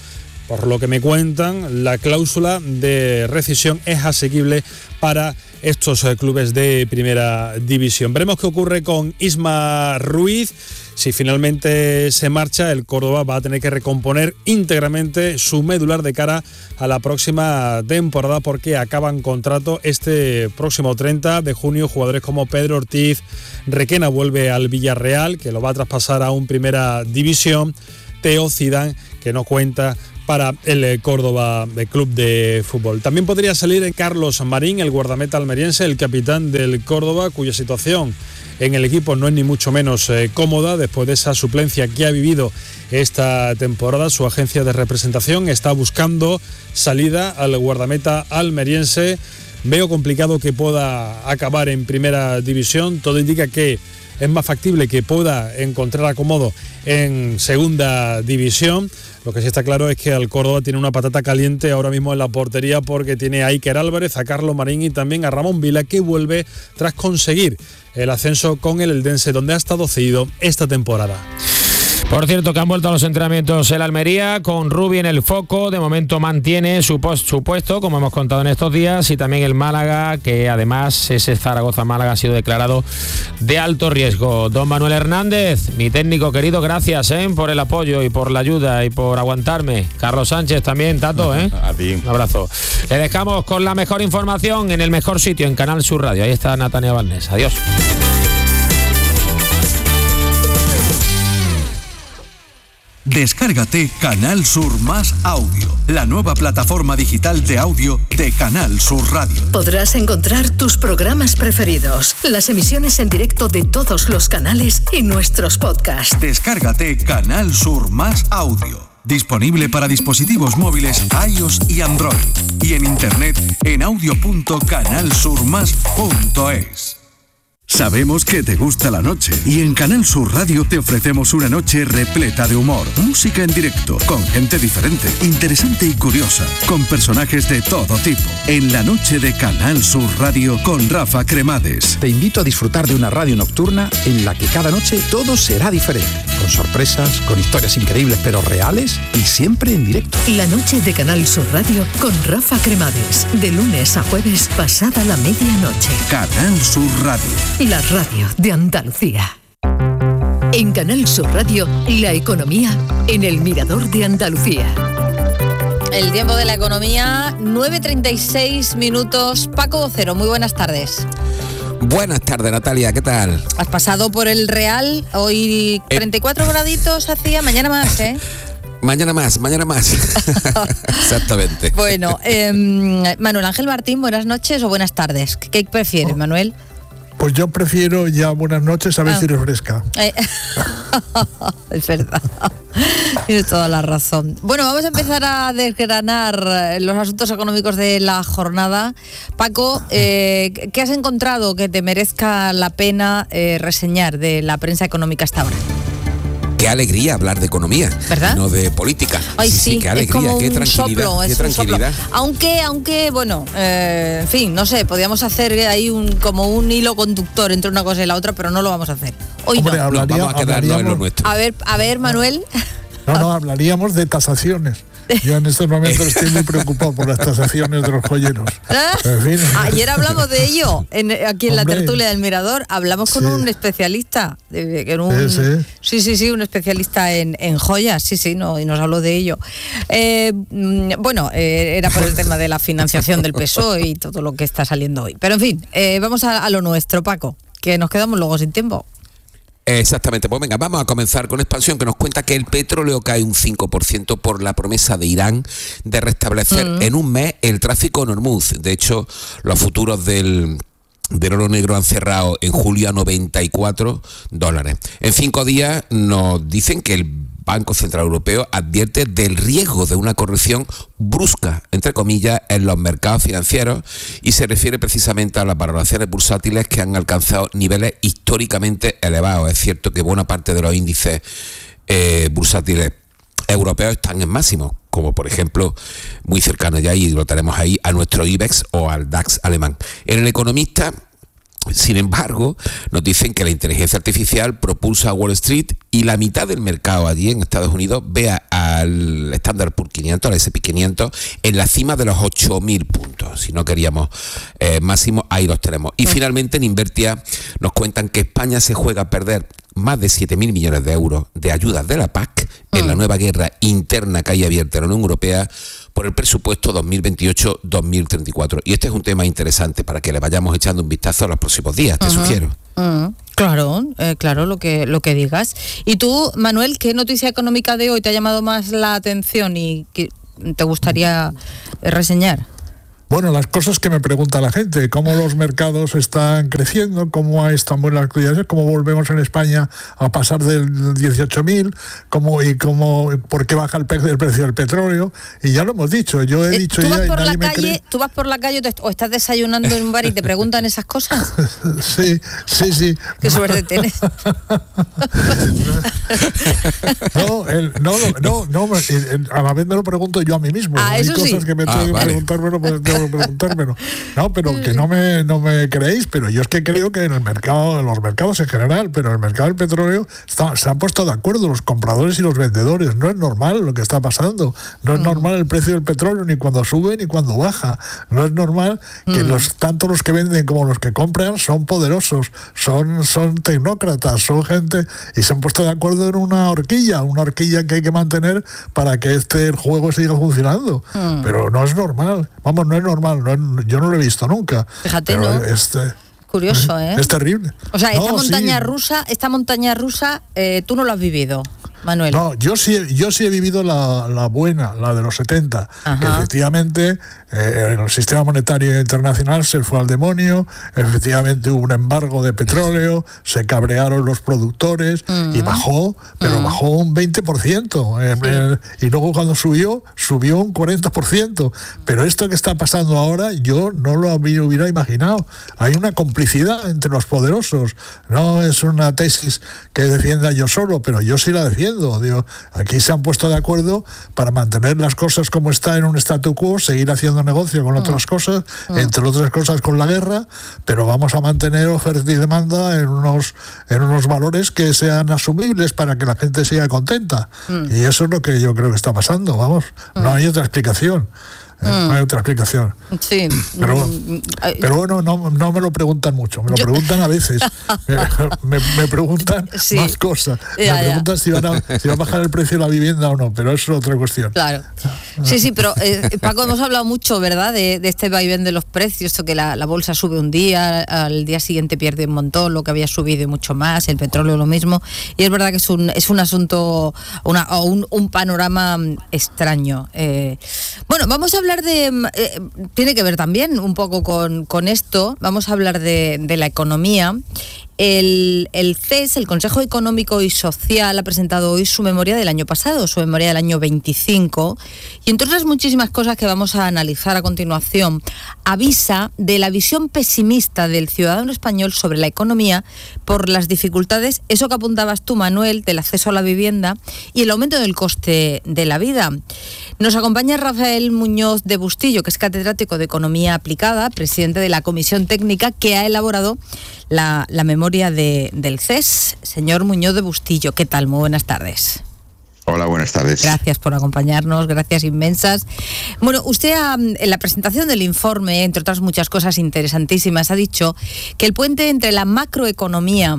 por lo que me cuentan, la cláusula de rescisión es asequible para estos eh, clubes de primera división. Veremos qué ocurre con Isma Ruiz. Si finalmente se marcha, el Córdoba va a tener que recomponer íntegramente su medular de cara a la próxima temporada, porque acaban contrato este próximo treinta de junio. Jugadores como Pedro Ortiz, Requena vuelve al Villarreal, que lo va a traspasar a un primera división. Teo Zidane, que no cuenta para el Córdoba de Club de Fútbol. También podría salir Carlos Marín, el guardameta almeriense, el capitán del Córdoba, cuya situación en el equipo no es ni mucho menos eh, cómoda después de esa suplencia que ha vivido esta temporada. Su agencia de representación está buscando salida al guardameta almeriense. Veo complicado que pueda acabar en primera división. Todo indica que es más factible que pueda encontrar acomodo en segunda división. Lo que sí está claro es que al Córdoba tiene una patata caliente ahora mismo en la portería, porque tiene a Iker Álvarez, a Carlos Marín y también a Ramón Vila, que vuelve tras conseguir el ascenso con el Eldense, donde ha estado cedido esta temporada. Por cierto, que han vuelto a los entrenamientos el Almería, con Rubi en el foco. De momento mantiene su, post, su puesto, como hemos contado en estos días, y también el Málaga, que además ese Zaragoza-Málaga ha sido declarado de alto riesgo. Don Manuel Hernández, mi técnico querido, gracias ¿eh? por el apoyo y por la ayuda y por aguantarme. Carlos Sánchez también, Tato, ¿eh? A ti. Un abrazo. Le dejamos con la mejor información en el mejor sitio, en Canal Sur Radio. Ahí está Natania Balnés. Adiós. Descárgate Canal Sur Más Audio, la nueva plataforma digital de audio de Canal Sur Radio. Podrás encontrar tus programas preferidos, las emisiones en directo de todos los canales y nuestros podcasts. Descárgate Canal Sur Más Audio. Disponible para dispositivos móviles iOS y Android. Y en internet en audio punto canal sur más punto es. Sabemos que te gusta la noche y en Canal Sur Radio te ofrecemos una noche repleta de humor, música en directo, con gente diferente, interesante y curiosa, con personajes de todo tipo. En la noche de Canal Sur Radio con Rafa Cremades. Te invito a disfrutar de una radio nocturna en la que cada noche todo será diferente, con sorpresas, con historias increíbles pero reales y siempre en directo. La noche de Canal Sur Radio con Rafa Cremades, de lunes a jueves pasada la medianoche. Canal Sur Radio. La radio de Andalucía. En Canal Sur Radio, la economía en el Mirador de Andalucía. El tiempo de la economía, nueve treinta y seis minutos. Paco Vocero, muy buenas tardes. Buenas tardes, Natalia, ¿qué tal? Has pasado por el Real, hoy treinta y cuatro eh. graditos hacía, mañana más, ¿eh? Mañana más, mañana más. Exactamente. Bueno, eh, Manuel Ángel Martín, buenas noches o buenas tardes. ¿Qué prefieres, oh. Manuel? Pues yo prefiero ya buenas noches, a ver ah. si refresca. Eh, es verdad. Tienes toda la razón. Bueno, vamos a empezar a desgranar los asuntos económicos de la jornada. Paco, eh, ¿qué has encontrado que te merezca la pena eh, reseñar de la prensa económica hasta ahora? Qué alegría hablar de economía, ¿verdad? No de política. Ay, sí, sí, qué alegría, es como qué un tranquilidad, soplo, qué es tranquilidad. Un soplo. Aunque, aunque, bueno, eh, en fin, no sé, podríamos hacer ahí un como un hilo conductor entre una cosa y la otra, pero no lo vamos a hacer. Hoy Hombre, no. Hablaría, no, vamos a quedarnos en lo nuestro. A ver, a ver, Manuel. No, no, hablaríamos de tasaciones. Yo en estos momentos estoy muy preocupado por las tasaciones de los joyeros. En fin. Ayer hablamos de ello, en, aquí en Hombre. la tertulia del Mirador, hablamos con sí. un especialista, en un, sí, sí. sí, sí, sí, un especialista en, en joyas, sí, sí, no, y nos habló de ello. Eh, bueno, eh, era por el tema de la financiación del P S O E y todo lo que está saliendo hoy. Pero en fin, eh, vamos a, a lo nuestro, Paco, que nos quedamos luego sin tiempo. Exactamente, pues venga, vamos a comenzar con Expansión, que nos cuenta que el petróleo cae un cinco por ciento por la promesa de Irán de restablecer mm. en un mes el tráfico en Hormuz. De hecho, los futuros del... del oro negro han cerrado en julio a noventa y cuatro dólares. En cinco días nos dicen que el Banco Central Europeo advierte del riesgo de una corrección brusca, entre comillas, en los mercados financieros, y se refiere precisamente a las valoraciones bursátiles que han alcanzado niveles históricamente elevados. Es cierto que buena parte de los índices eh, bursátiles europeos están en máximos, como por ejemplo, muy cercano ya, y lo tenemos ahí, a nuestro IBEX o al DAX alemán. En El Economista Sin embargo, nos dicen que la inteligencia artificial propulsa a Wall Street y la mitad del mercado allí en Estados Unidos ve al Standard and Poor's quinientos, al ese and pe quinientos, en la cima de los ocho mil puntos. Si no queríamos eh, máximo, ahí los tenemos. Y finalmente en Invertia nos cuentan que España se juega a perder más de siete mil millones de euros de ayudas de la P A C en la nueva guerra interna que hay abierta en la Unión Europea por el presupuesto dos mil veintiocho dos mil treinta y cuatro. Y este es un tema interesante para que le vayamos echando un vistazo a los próximos días, te uh-huh. sugiero. Uh-huh. Claro, eh, claro, lo que, lo que digas. Y tú, Manuel, ¿qué noticia económica de hoy te ha llamado más la atención y que te gustaría reseñar? Bueno, las cosas que me pregunta la gente, cómo los mercados están creciendo, cómo están buenas actividades, cómo volvemos en España a pasar del dieciocho mil, cómo y cómo por qué baja el, el precio del petróleo, y ya lo hemos dicho, yo he dicho ¿Tú ya vas y por nadie la me calle, cree. ¿Tú vas por la calle o estás desayunando en un bar y te preguntan esas cosas? Sí, sí, sí. Qué suerte tienes. No, el, no, no, no, a la vez me lo pregunto yo a mí mismo. Ah, Hay eso cosas sí. que me Ah, tengo que vale. preguntármelo, pues tengo que preguntármelo. No, pero que no me, no me creéis, pero yo es que creo que en el mercado, en los mercados en general, pero en el mercado del petróleo está, se han puesto de acuerdo los compradores y los vendedores. No es normal lo que está pasando. No es normal el precio del petróleo ni cuando sube ni cuando baja. No es normal que Mm. los tanto los que venden como los que compran son poderosos, son, son tecnócratas, son gente y se han puesto de acuerdo en una horquilla, una horquilla que hay que mantener para que este juego siga funcionando. Mm. Pero no es normal. Vamos, no es normal. No es, yo no lo he visto nunca. Fíjate, pero ¿no? Este, Curioso, ¿eh? Es terrible. O sea, esta No, montaña sí. rusa, esta montaña rusa, eh, tú no lo has vivido, Manuel. No, yo sí, yo sí he vivido la, la buena, la de los setenta, Ajá. que efectivamente eh, el sistema monetario internacional se fue al demonio, efectivamente hubo un embargo de petróleo, se cabrearon los productores uh-huh. y bajó, pero uh-huh. bajó un veinte por ciento. Eh, sí. eh, y luego cuando subió, subió un cuarenta por ciento. Pero esto que está pasando ahora, yo no lo hubiera imaginado. Hay una complicidad entre los poderosos. No es una tesis que defienda yo solo, pero yo sí la defiendo. Digo, aquí se han puesto de acuerdo para mantener las cosas como está en un statu quo, seguir haciendo negocio con otras cosas, entre otras cosas con la guerra, pero vamos a mantener oferta y demanda en unos, en unos valores que sean asumibles para que la gente siga contenta. Mm. Y eso es lo que yo creo que está pasando, vamos, mm. no hay otra explicación. Eh, mm. No hay otra explicación. Sí. Pero, pero bueno, no, no me lo preguntan mucho, me lo Yo... preguntan a veces. me, me preguntan sí. más cosas. Ya, me preguntan si, van a, si va a bajar el precio de la vivienda o no, pero eso es otra cuestión. Claro. Sí, sí, pero eh, Paco, hemos hablado mucho, ¿verdad?, de, de este vaivén de los precios, esto que la, la bolsa sube un día, al día siguiente pierde un montón, lo que había subido y mucho más, el petróleo lo mismo. Y es verdad que es un, es un asunto, una, o un, un panorama extraño. Eh, bueno, vamos a hablar de, eh, tiene que ver también un poco con, con esto, vamos a hablar de, de la economía. El, el C E S, el Consejo Económico y Social, ha presentado hoy su memoria del año pasado, su memoria del año veinticinco, y entre otras muchísimas cosas que vamos a analizar a continuación, avisa de la visión pesimista del ciudadano español sobre la economía por las dificultades, eso que apuntabas tú, Manuel, del acceso a la vivienda y el aumento del coste de la vida. Nos acompaña Rafael Muñoz de Bustillo, que es catedrático de Economía Aplicada, presidente de la Comisión Técnica que ha elaborado la, la memoria de, del C E S. Señor Muñoz de Bustillo, ¿qué tal? Muy buenas tardes. Hola, buenas tardes. Gracias por acompañarnos, gracias inmensas. Bueno, usted en la presentación del informe, entre otras muchas cosas interesantísimas, ha dicho que el puente entre la macroeconomía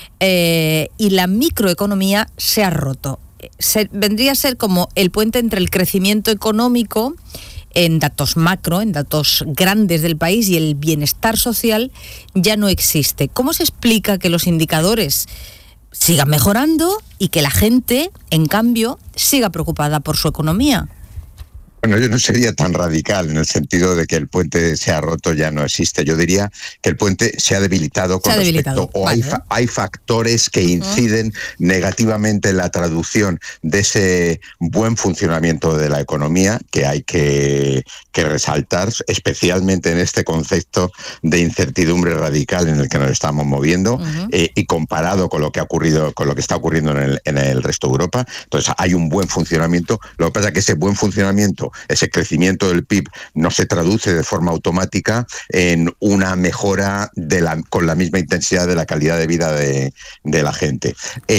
eh, y la microeconomía se ha roto. Se, vendría a ser como el puente entre el crecimiento económico en datos macro, en datos grandes del país, y el bienestar social ya no existe. ¿Cómo se explica que los indicadores sigan mejorando y que la gente, en cambio, siga preocupada por su economía? Bueno, yo no sería tan radical en el sentido de que el puente se ha roto, ya no existe. Yo diría que el puente se ha debilitado con se ha respecto, debilitado. o vale. hay, fa- hay factores que inciden uh-huh. negativamente en la traducción de ese buen funcionamiento de la economía que hay que, que resaltar, especialmente en este concepto de incertidumbre radical en el que nos estamos moviendo uh-huh. eh, y comparado con lo que ha ocurrido, con lo que está ocurriendo en el, en el resto de Europa. Entonces hay un buen funcionamiento. Lo que pasa es que ese buen funcionamiento tanto, ese crecimiento del P I B no se traduce de forma automática en una mejora de la, con la misma intensidad de la calidad de vida de, de la gente.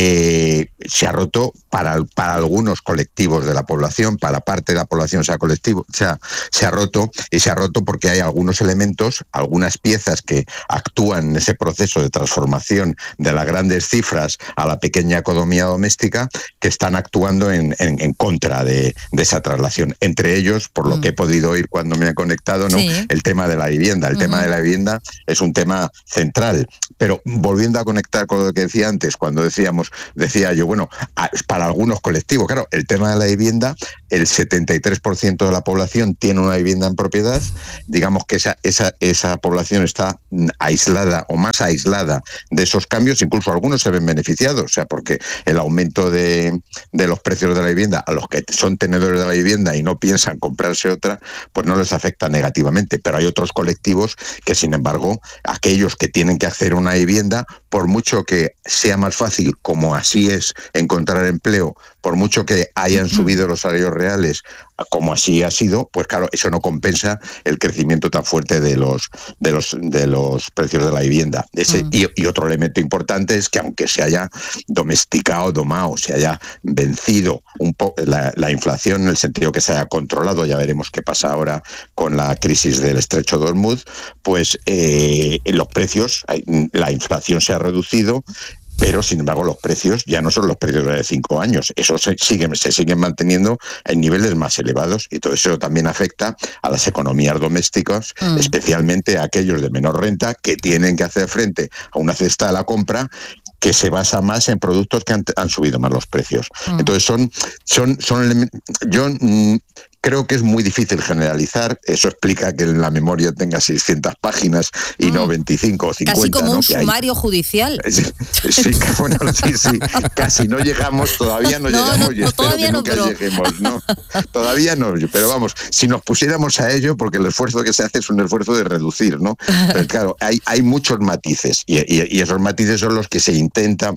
Eh, se ha roto para, para algunos colectivos de la población, para parte de la población se ha, colectivo, se, ha, se ha roto, y se ha roto porque hay algunos elementos, algunas piezas que actúan en ese proceso de transformación de las grandes cifras a la pequeña economía doméstica, que están actuando en, en, en contra de, de esa traslación. Entre ellos, por lo mm. que he podido oír cuando me he conectado, ¿no? Sí. El tema de la vivienda. El uh-huh. tema de la vivienda es un tema central. Pero volviendo a conectar con lo que decía antes, cuando decíamos, decía yo, bueno, para algunos colectivos, claro, el tema de la vivienda, el setenta y tres por ciento de la población tiene una vivienda en propiedad, digamos que esa, esa, esa población está aislada o más aislada de esos cambios, incluso algunos se ven beneficiados, o sea, porque el aumento de, de los precios de la vivienda a los que son tenedores de la vivienda y no piensan comprarse otra, pues no les afecta negativamente, pero hay otros colectivos que, sin embargo, aquellos que tienen que acceder a una vivienda, por mucho que sea más fácil, como así es, encontrar empleo, por mucho que hayan subido los salarios reales, como así ha sido, pues claro, eso no compensa el crecimiento tan fuerte de los de los de los precios de la vivienda. Ese, mm. y, y otro elemento importante es que aunque se haya domesticado, domado, se haya vencido un poco la, la inflación, en el sentido que se haya controlado, ya veremos qué pasa ahora con la crisis del estrecho de Hormuz, pues eh, los precios, la inflación se ha reducido, pero sin embargo los precios ya no son los precios de cinco años, esos se siguen, se siguen manteniendo en niveles más elevados, y todo eso también afecta a las economías domésticas, mm. especialmente a aquellos de menor renta que tienen que hacer frente a una cesta de la compra que se basa más en productos que han, han subido más los precios. Mm. Entonces son, son, son yo mm, creo que es muy difícil generalizar. Eso explica que la memoria tenga seiscientas páginas y mm. no veinticinco o cincuenta. Casi como ¿no? un que sumario hay... judicial. Sí, sí, bueno, sí, sí, casi no llegamos, todavía no, no llegamos, no, y espero que no, nunca pero... lleguemos, ¿no? Todavía no, pero vamos, si nos pusiéramos a ello, porque el esfuerzo que se hace es un esfuerzo de reducir, ¿no? Pero claro, hay, hay muchos matices, y, y, y esos matices son los que se intentan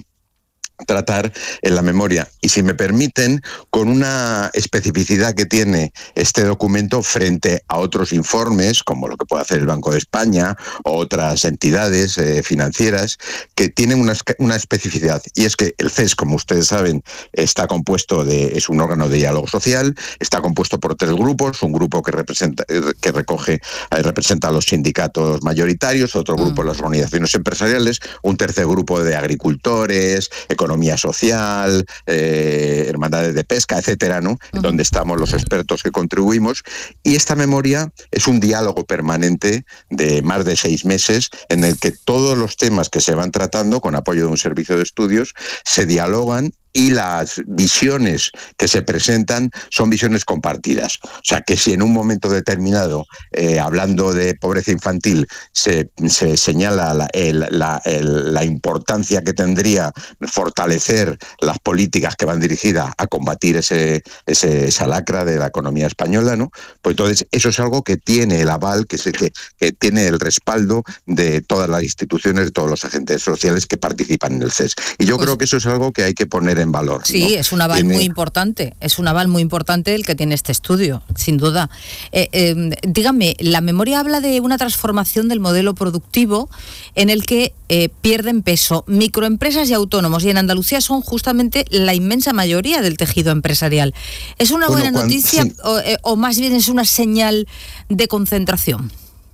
tratar en la memoria, y si me permiten, con una especificidad que tiene este documento frente a otros informes, como lo que puede hacer el Banco de España o otras entidades eh, financieras, que tienen una, una especificidad, y es que el C E S, como ustedes saben, está compuesto de, es un órgano de diálogo social, está compuesto por tres grupos, un grupo que representa, que recoge, eh, representa a los sindicatos mayoritarios, otro grupo mm. las organizaciones empresariales, un tercer grupo de agricultores, economía social, eh, hermandades de pesca, etcétera, ¿no? Uh-huh. Donde estamos los expertos que contribuimos. Y esta memoria es un diálogo permanente de más de seis meses en el que todos los temas que se van tratando, con apoyo de un servicio de estudios, se dialogan, y las visiones que se presentan son visiones compartidas. O sea, que si en un momento determinado, eh, hablando de pobreza infantil, se, se señala la, el, la, el, la importancia que tendría fortalecer las políticas que van dirigidas a combatir ese, ese, esa lacra de la economía española, ¿no? Pues entonces eso es algo que tiene el aval, que, se, que, que tiene el respaldo de todas las instituciones, de todos los agentes sociales que participan en el C E S. Y yo pues, creo que eso es algo que hay que poner en valor. Sí, ¿no? es un aval tiene... muy importante, es un aval muy importante el que tiene este estudio, sin duda. Eh, eh, dígame, la memoria habla de una transformación del modelo productivo en el que eh, pierden peso microempresas y autónomos, y en Andalucía son justamente la inmensa mayoría del tejido empresarial. ¿Es una bueno, buena cuando, noticia sí. o, eh, o más bien es una señal de concentración?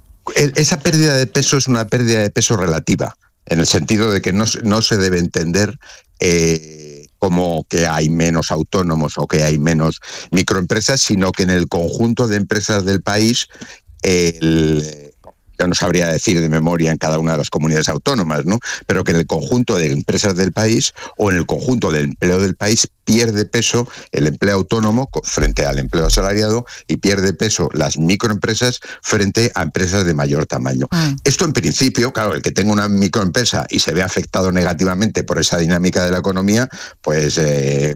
Esa pérdida de peso es una pérdida de peso relativa, en el sentido de que no, no se debe entender eh, como que hay menos autónomos o que hay menos microempresas, sino que en el conjunto de empresas del país, el... yo no sabría decir de memoria en cada una de las comunidades autónomas, ¿no? Pero que en el conjunto de empresas del país o en el conjunto del empleo del país pierde peso el empleo autónomo frente al empleo asalariado y pierde peso las microempresas frente a empresas de mayor tamaño. Mm. Esto en principio, claro, el que tenga una microempresa y se ve afectado negativamente por esa dinámica de la economía, pues... Eh,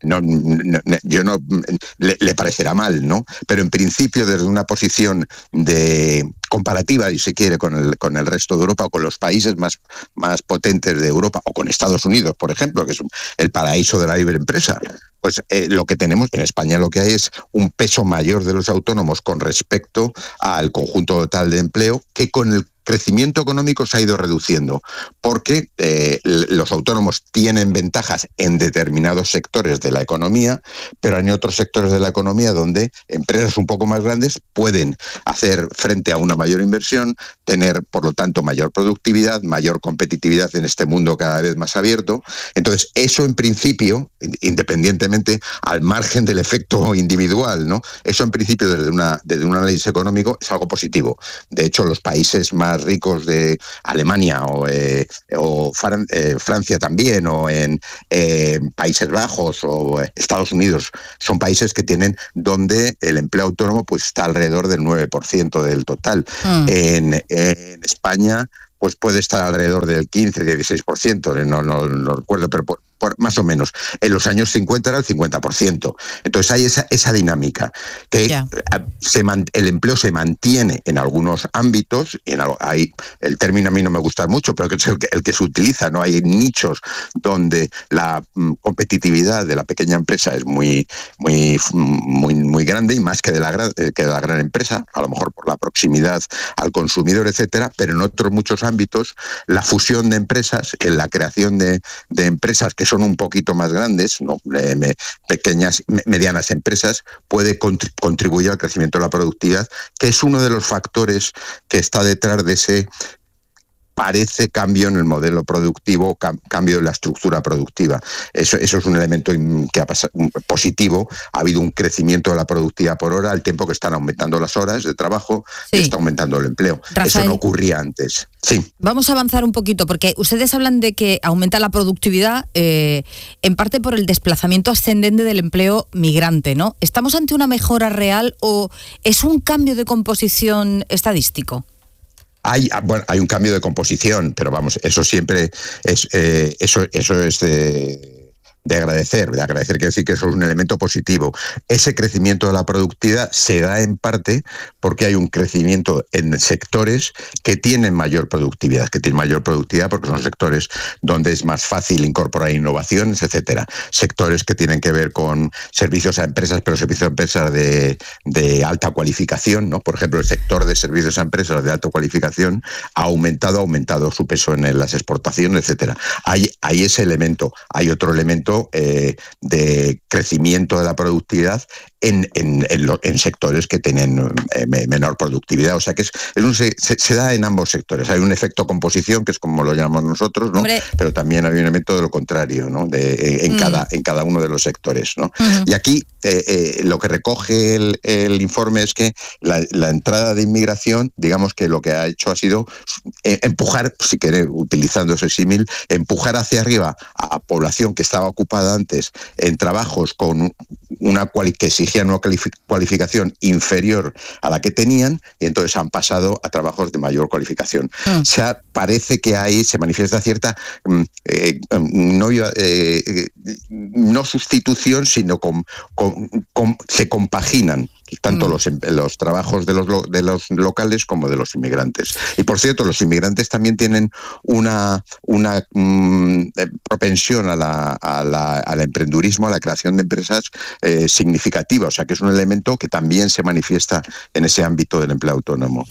no, no, yo no le, le parecerá mal, ¿no? Pero en principio, desde una posición de comparativa, y si quiere, con el, con el resto de Europa o con los países más, más potentes de Europa, o con Estados Unidos, por ejemplo, que es el paraíso de la libre empresa, pues eh, lo que tenemos en España, lo que hay es un peso mayor de los autónomos con respecto al conjunto total de empleo, que con el crecimiento económico se ha ido reduciendo, porque eh, los autónomos tienen ventajas en determinados sectores de la economía, pero hay otros sectores de la economía donde empresas un poco más grandes pueden hacer frente a una mayor inversión, tener, por lo tanto, mayor productividad, mayor competitividad en este mundo cada vez más abierto. Entonces, eso en principio, independientemente al margen del efecto individual, ¿no? Eso en principio desde una desde un análisis económico es algo positivo. De hecho, los países más ricos de Alemania o, eh, o Fran- eh, Francia también, o en eh, Países Bajos o Estados Unidos, son países que tienen donde el empleo autónomo pues está alrededor del nueve por ciento del total. Mm. En, en España pues puede estar alrededor del quince, dieciséis por ciento, no, no, no recuerdo, pero por, por, más o menos. En los años cincuenta era el cincuenta por ciento. Entonces hay esa, esa dinámica, que yeah. se man, el empleo se mantiene en algunos ámbitos, y en, hay, el término a mí no me gusta mucho, pero que es el que, el que se utiliza, ¿no? Hay nichos donde la mm, competitividad de la pequeña empresa es muy, muy, muy, muy grande, y más que de, la gran, que de la gran empresa, a lo mejor por la proximidad al consumidor, etcétera, pero en otros muchos ámbitos ámbitos, la fusión de empresas, en la creación de, de empresas que son un poquito más grandes, ¿no? eh, me, pequeñas, me, medianas empresas, puede contri- contribuir al crecimiento de la productividad, que es uno de los factores que está detrás de ese parece cambio en el modelo productivo, cam- cambio en la estructura productiva. Eso, eso es un elemento que ha pasado, positivo. Ha habido un crecimiento de la productividad por hora, al tiempo que están aumentando las horas de trabajo, sí. y está aumentando el empleo. Rafael, eso no ocurría antes. Sí. Vamos a avanzar un poquito, porque ustedes hablan de que aumenta la productividad eh, en parte por el desplazamiento ascendente del empleo migrante, ¿no? ¿Estamos ante una mejora real o es un cambio de composición estadístico? Hay, bueno, hay un cambio de composición, pero vamos, eso siempre es, eh, eso, eso es de... de agradecer, de agradecer quiere decir que eso es un elemento positivo. Ese crecimiento de la productividad se da en parte porque hay un crecimiento en sectores que tienen mayor productividad, que tienen mayor productividad porque son sectores donde es más fácil incorporar innovaciones, etcétera. Sectores que tienen que ver con servicios a empresas, pero servicios a empresas de, de alta cualificación, ¿no? Por ejemplo, el sector de servicios a empresas de alta cualificación ha aumentado, ha aumentado su peso en las exportaciones, etcétera. Hay, hay ese elemento, hay otro elemento Eh, de crecimiento de la productividad en, en, en, lo, en sectores que tienen eh, menor productividad. O sea que es, es un, se, se da en ambos sectores. Hay un efecto composición, que es como lo llamamos nosotros, ¿no? Hombre. Pero también hay un elemento de lo contrario, ¿no? De, en, mm. cada, en cada uno de los sectores, ¿no? Uh-huh. Y aquí eh, eh, lo que recoge el, el informe es que la, la entrada de inmigración, digamos que lo que ha hecho ha sido eh, empujar, si quiere, utilizando ese símil, empujar hacia arriba a población que estaba ocupada antes en trabajos con una cual, que exigían una cualificación inferior a la que tenían, y entonces han pasado a trabajos de mayor cualificación. Mm. O sea, parece que ahí se manifiesta cierta eh, no, eh, no sustitución, sino con, con, con, se compaginan tanto mm. los, los trabajos de los, de los locales como de los inmigrantes. Y por cierto, los inmigrantes también tienen una, una mm, propensión a la, a la, al emprendurismo, a la creación de empresas eh, significativa, o sea que es un elemento que también se manifiesta en ese ámbito del empleo autónomo.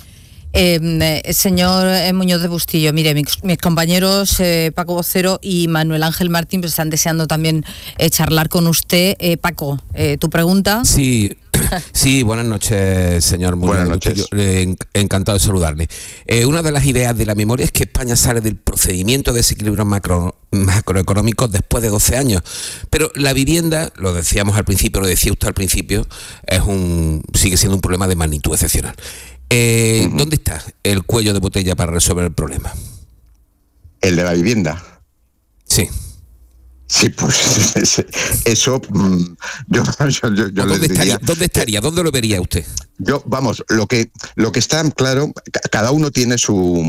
Eh, señor Muñoz de Bustillo, mire, mis, mis compañeros eh, Paco Vocero y Manuel Ángel Martín pues están deseando también eh, charlar con usted. Eh, Paco, eh, ¿tu pregunta? Sí. Sí, buenas noches, señor Muñoz. Buenas noches. Yo, eh, encantado de saludarle. Eh, una de las ideas de la memoria es que España sale del procedimiento de desequilibrio macro, macroeconómico después de doce años. Pero la vivienda, lo decíamos al principio, lo decía usted al principio, es un sigue siendo un problema de magnitud excepcional. Eh, uh-huh. ¿Dónde está el cuello de botella para resolver el problema? ¿El de la vivienda? Sí. Sí, pues eso yo, yo, yo, yo ¿Dónde, les diría, estaría, ¿Dónde estaría? ¿Dónde lo vería usted? Yo, vamos, lo que lo que está claro, cada uno tiene su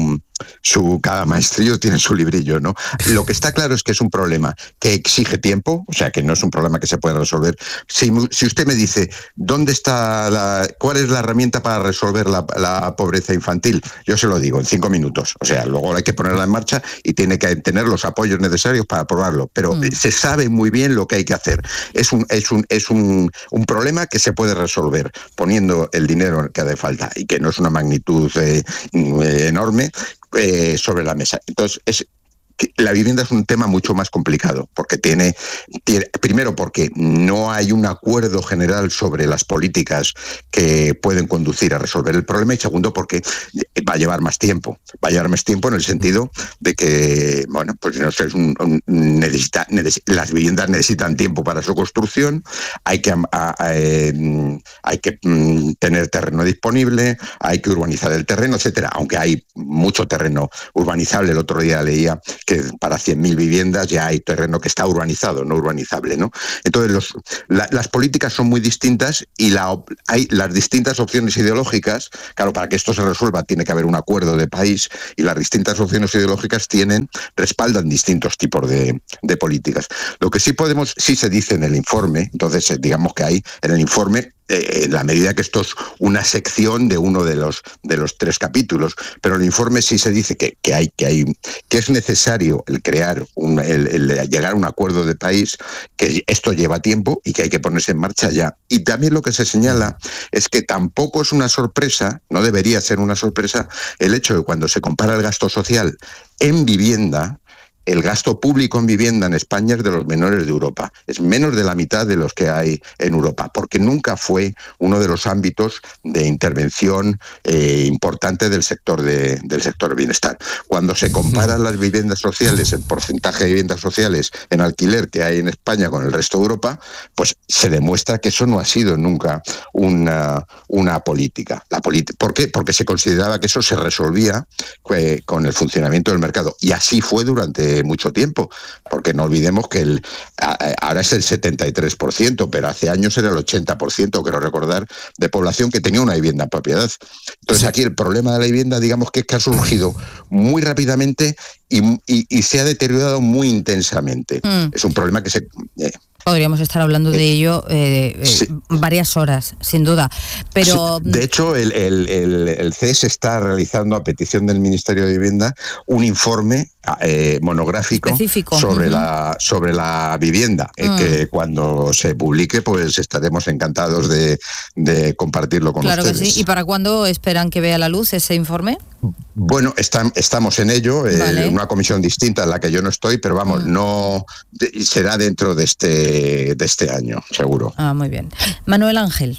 su cada maestrillo tiene su librillo, ¿no? Lo que está claro es que es un problema que exige tiempo, o sea, que no es un problema que se pueda resolver. Si, si usted me dice, ¿dónde está la, cuál es la herramienta para resolver la, la pobreza infantil? Yo se lo digo, en cinco minutos. O sea, luego hay que ponerla en marcha y tiene que tener los apoyos necesarios para aprobarlo. Pero mm. se sabe muy bien lo que hay que hacer. Es un, es un, es un, un problema que se puede resolver poniendo el dinero que hace falta y que no es una magnitud eh, enorme eh, sobre la mesa. Entonces, es la vivienda es un tema mucho más complicado, porque tiene, tiene, primero porque no hay un acuerdo general sobre las políticas que pueden conducir a resolver el problema, y segundo porque va a llevar más tiempo, va a llevar más tiempo en el sentido de que, bueno, pues no sé, es un, un, necesita, neces, las viviendas necesitan tiempo para su construcción, hay que, a, a, eh, hay que mm, tener terreno disponible, hay que urbanizar el terreno, etcétera, aunque hay mucho terreno urbanizable. El otro día leía que para cien mil viviendas ya hay terreno que está urbanizado, no urbanizable, ¿no? Entonces los, la, las políticas son muy distintas y la, hay las distintas opciones ideológicas. Claro, para que esto se resuelva tiene que haber un acuerdo de país, y las distintas opciones ideológicas tienen, respaldan distintos tipos de, de políticas. Lo que sí podemos, sí se dice en el informe, entonces digamos que hay en el informe, en la medida que esto es una sección de uno de los de los tres capítulos, pero en el informe sí se dice que, que hay que hay que es necesario el crear un, el, el llegar a un acuerdo de país, que esto lleva tiempo y que hay que ponerse en marcha ya. Y también lo que se señala es que tampoco es una sorpresa, no debería ser una sorpresa, el hecho de que cuando se compara el gasto social en vivienda, el gasto público en vivienda en España es de los menores de Europa. Es menos de la mitad de los que hay en Europa, porque nunca fue uno de los ámbitos de intervención eh, importante del sector de, del sector de bienestar. Cuando se comparan las viviendas sociales, el porcentaje de viviendas sociales en alquiler que hay en España con el resto de Europa, pues se demuestra que eso no ha sido nunca una, una política. La política. ¿Por qué? Porque se consideraba que eso se resolvía eh, con el funcionamiento del mercado. Y así fue durante mucho tiempo, porque no olvidemos que el, ahora es el setenta y tres por ciento, pero hace años era el ochenta por ciento, quiero recordar, de población que tenía una vivienda en propiedad. Entonces aquí el problema de la vivienda, digamos que es que ha surgido muy rápidamente y, y, y se ha deteriorado muy intensamente. Mm. Es un problema que se... Eh, Podríamos estar hablando de ello eh, sí. eh, varias horas, sin duda. Pero sí. De hecho, el, el, el, el C E S está realizando, a petición del Ministerio de Vivienda, un informe eh, monográfico específico sobre, uh-huh. la, sobre la vivienda, eh, uh-huh. que cuando se publique, pues estaremos encantados de, de compartirlo con claro ustedes. Claro que sí. ¿Y para cuándo esperan que vea la luz ese informe? Bueno, está, estamos en ello, vale. eh, una comisión distinta en la que yo no estoy, pero vamos, uh-huh. no de, será dentro de este, de este año, seguro. Ah, muy bien. Manuel Ángel.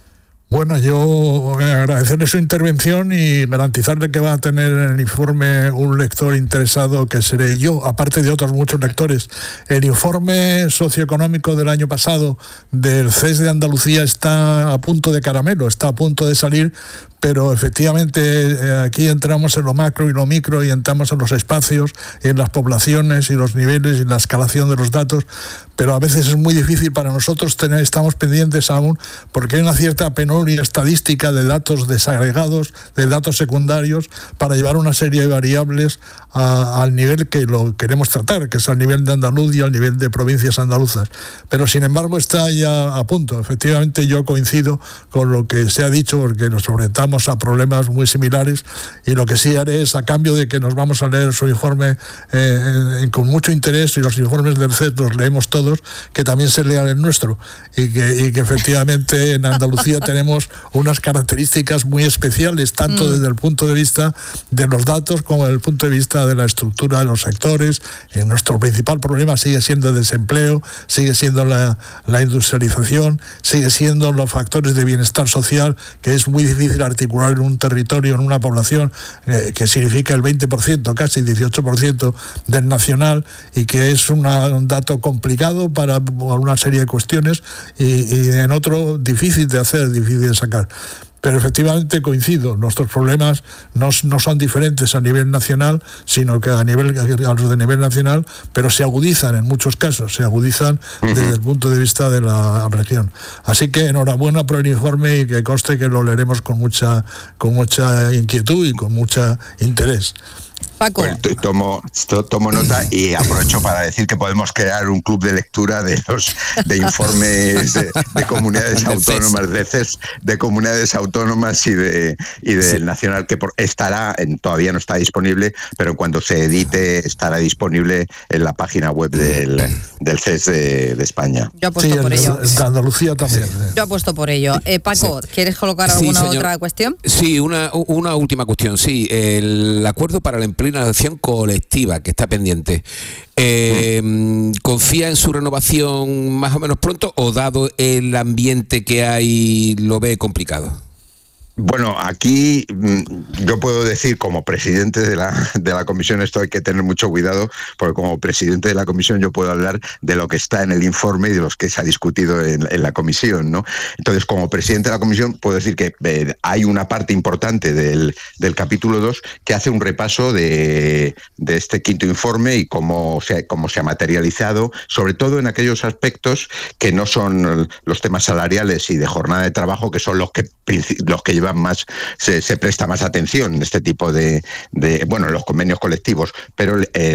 Bueno, yo agradecerle su intervención y garantizarle que va a tener en el informe un lector interesado, que seré yo, aparte de otros muchos lectores. El informe socioeconómico del año pasado del C E S de Andalucía está a punto de caramelo, está a punto de salir, pero efectivamente eh, aquí entramos en lo macro y lo micro, y entramos en los espacios, en las poblaciones y los niveles y la escalación de los datos, pero a veces es muy difícil para nosotros tener, estamos pendientes aún, porque hay una cierta penuria estadística de datos desagregados, de datos secundarios, para llevar una serie de variables a, al nivel que lo queremos tratar, que es al nivel de Andaluz y al nivel de provincias andaluzas. Pero sin embargo está ya a punto. Efectivamente yo coincido con lo que se ha dicho, porque nos orientamos a problemas muy similares, y lo que sí haré es, a cambio de que nos vamos a leer su informe eh, eh, con mucho interés, y los informes del C E S los leemos todos, que también se lea el nuestro, y que, y que efectivamente en Andalucía tenemos unas características muy especiales, tanto mm. desde el punto de vista de los datos como desde el punto de vista de la estructura de los sectores. Y nuestro principal problema sigue siendo el desempleo, sigue siendo la, la industrialización, sigue siendo los factores de bienestar social, que es muy difícil articular en un territorio, en una población eh, que significa el veinte por ciento, casi dieciocho por ciento del nacional, y que es una, un dato complicado para una serie de cuestiones, y, y en otro difícil de hacer, difícil de sacar. Pero efectivamente coincido, nuestros problemas no, no son diferentes a nivel nacional, sino que a nivel a los de nivel nacional, pero se agudizan en muchos casos, se agudizan uh-huh. desde el punto de vista de la región. Así que enhorabuena por el informe, y que conste que lo leeremos con mucha, con mucha inquietud y con mucho interés. Paco. Pues, tomo, tomo nota y aprovecho para decir que podemos crear un club de lectura de los de informes de, de comunidades autónomas, de C E S, de comunidades autónomas y de y del sí. Nacional, que por, estará, en, todavía no está disponible, pero cuando se edite estará disponible en la página web del, del C E S de, de España. Yo apuesto sí, por en, ello. En Andalucía también. Sí. Yo apuesto por ello. Eh, Paco, sí. ¿quieres colocar alguna sí, otra cuestión? Sí, una, una última cuestión. Sí, el acuerdo para la empleo una acción colectiva que está pendiente. Eh, ¿Confía en su renovación más o menos pronto o dado el ambiente que hay lo ve complicado? Bueno, aquí yo puedo decir como presidente de la, de la comisión, esto hay que tener mucho cuidado, porque como presidente de la comisión yo puedo hablar de lo que está en el informe y de los que se ha discutido en, en la comisión, ¿no? Entonces, como presidente de la comisión puedo decir que eh, hay una parte importante del, del capítulo dos que hace un repaso de, de este quinto informe y cómo se, cómo se ha materializado, sobre todo en aquellos aspectos que no son los temas salariales y de jornada de trabajo, que son los que, los que llevan más, se, se presta más atención en este tipo de, de, bueno, los convenios colectivos, pero eh,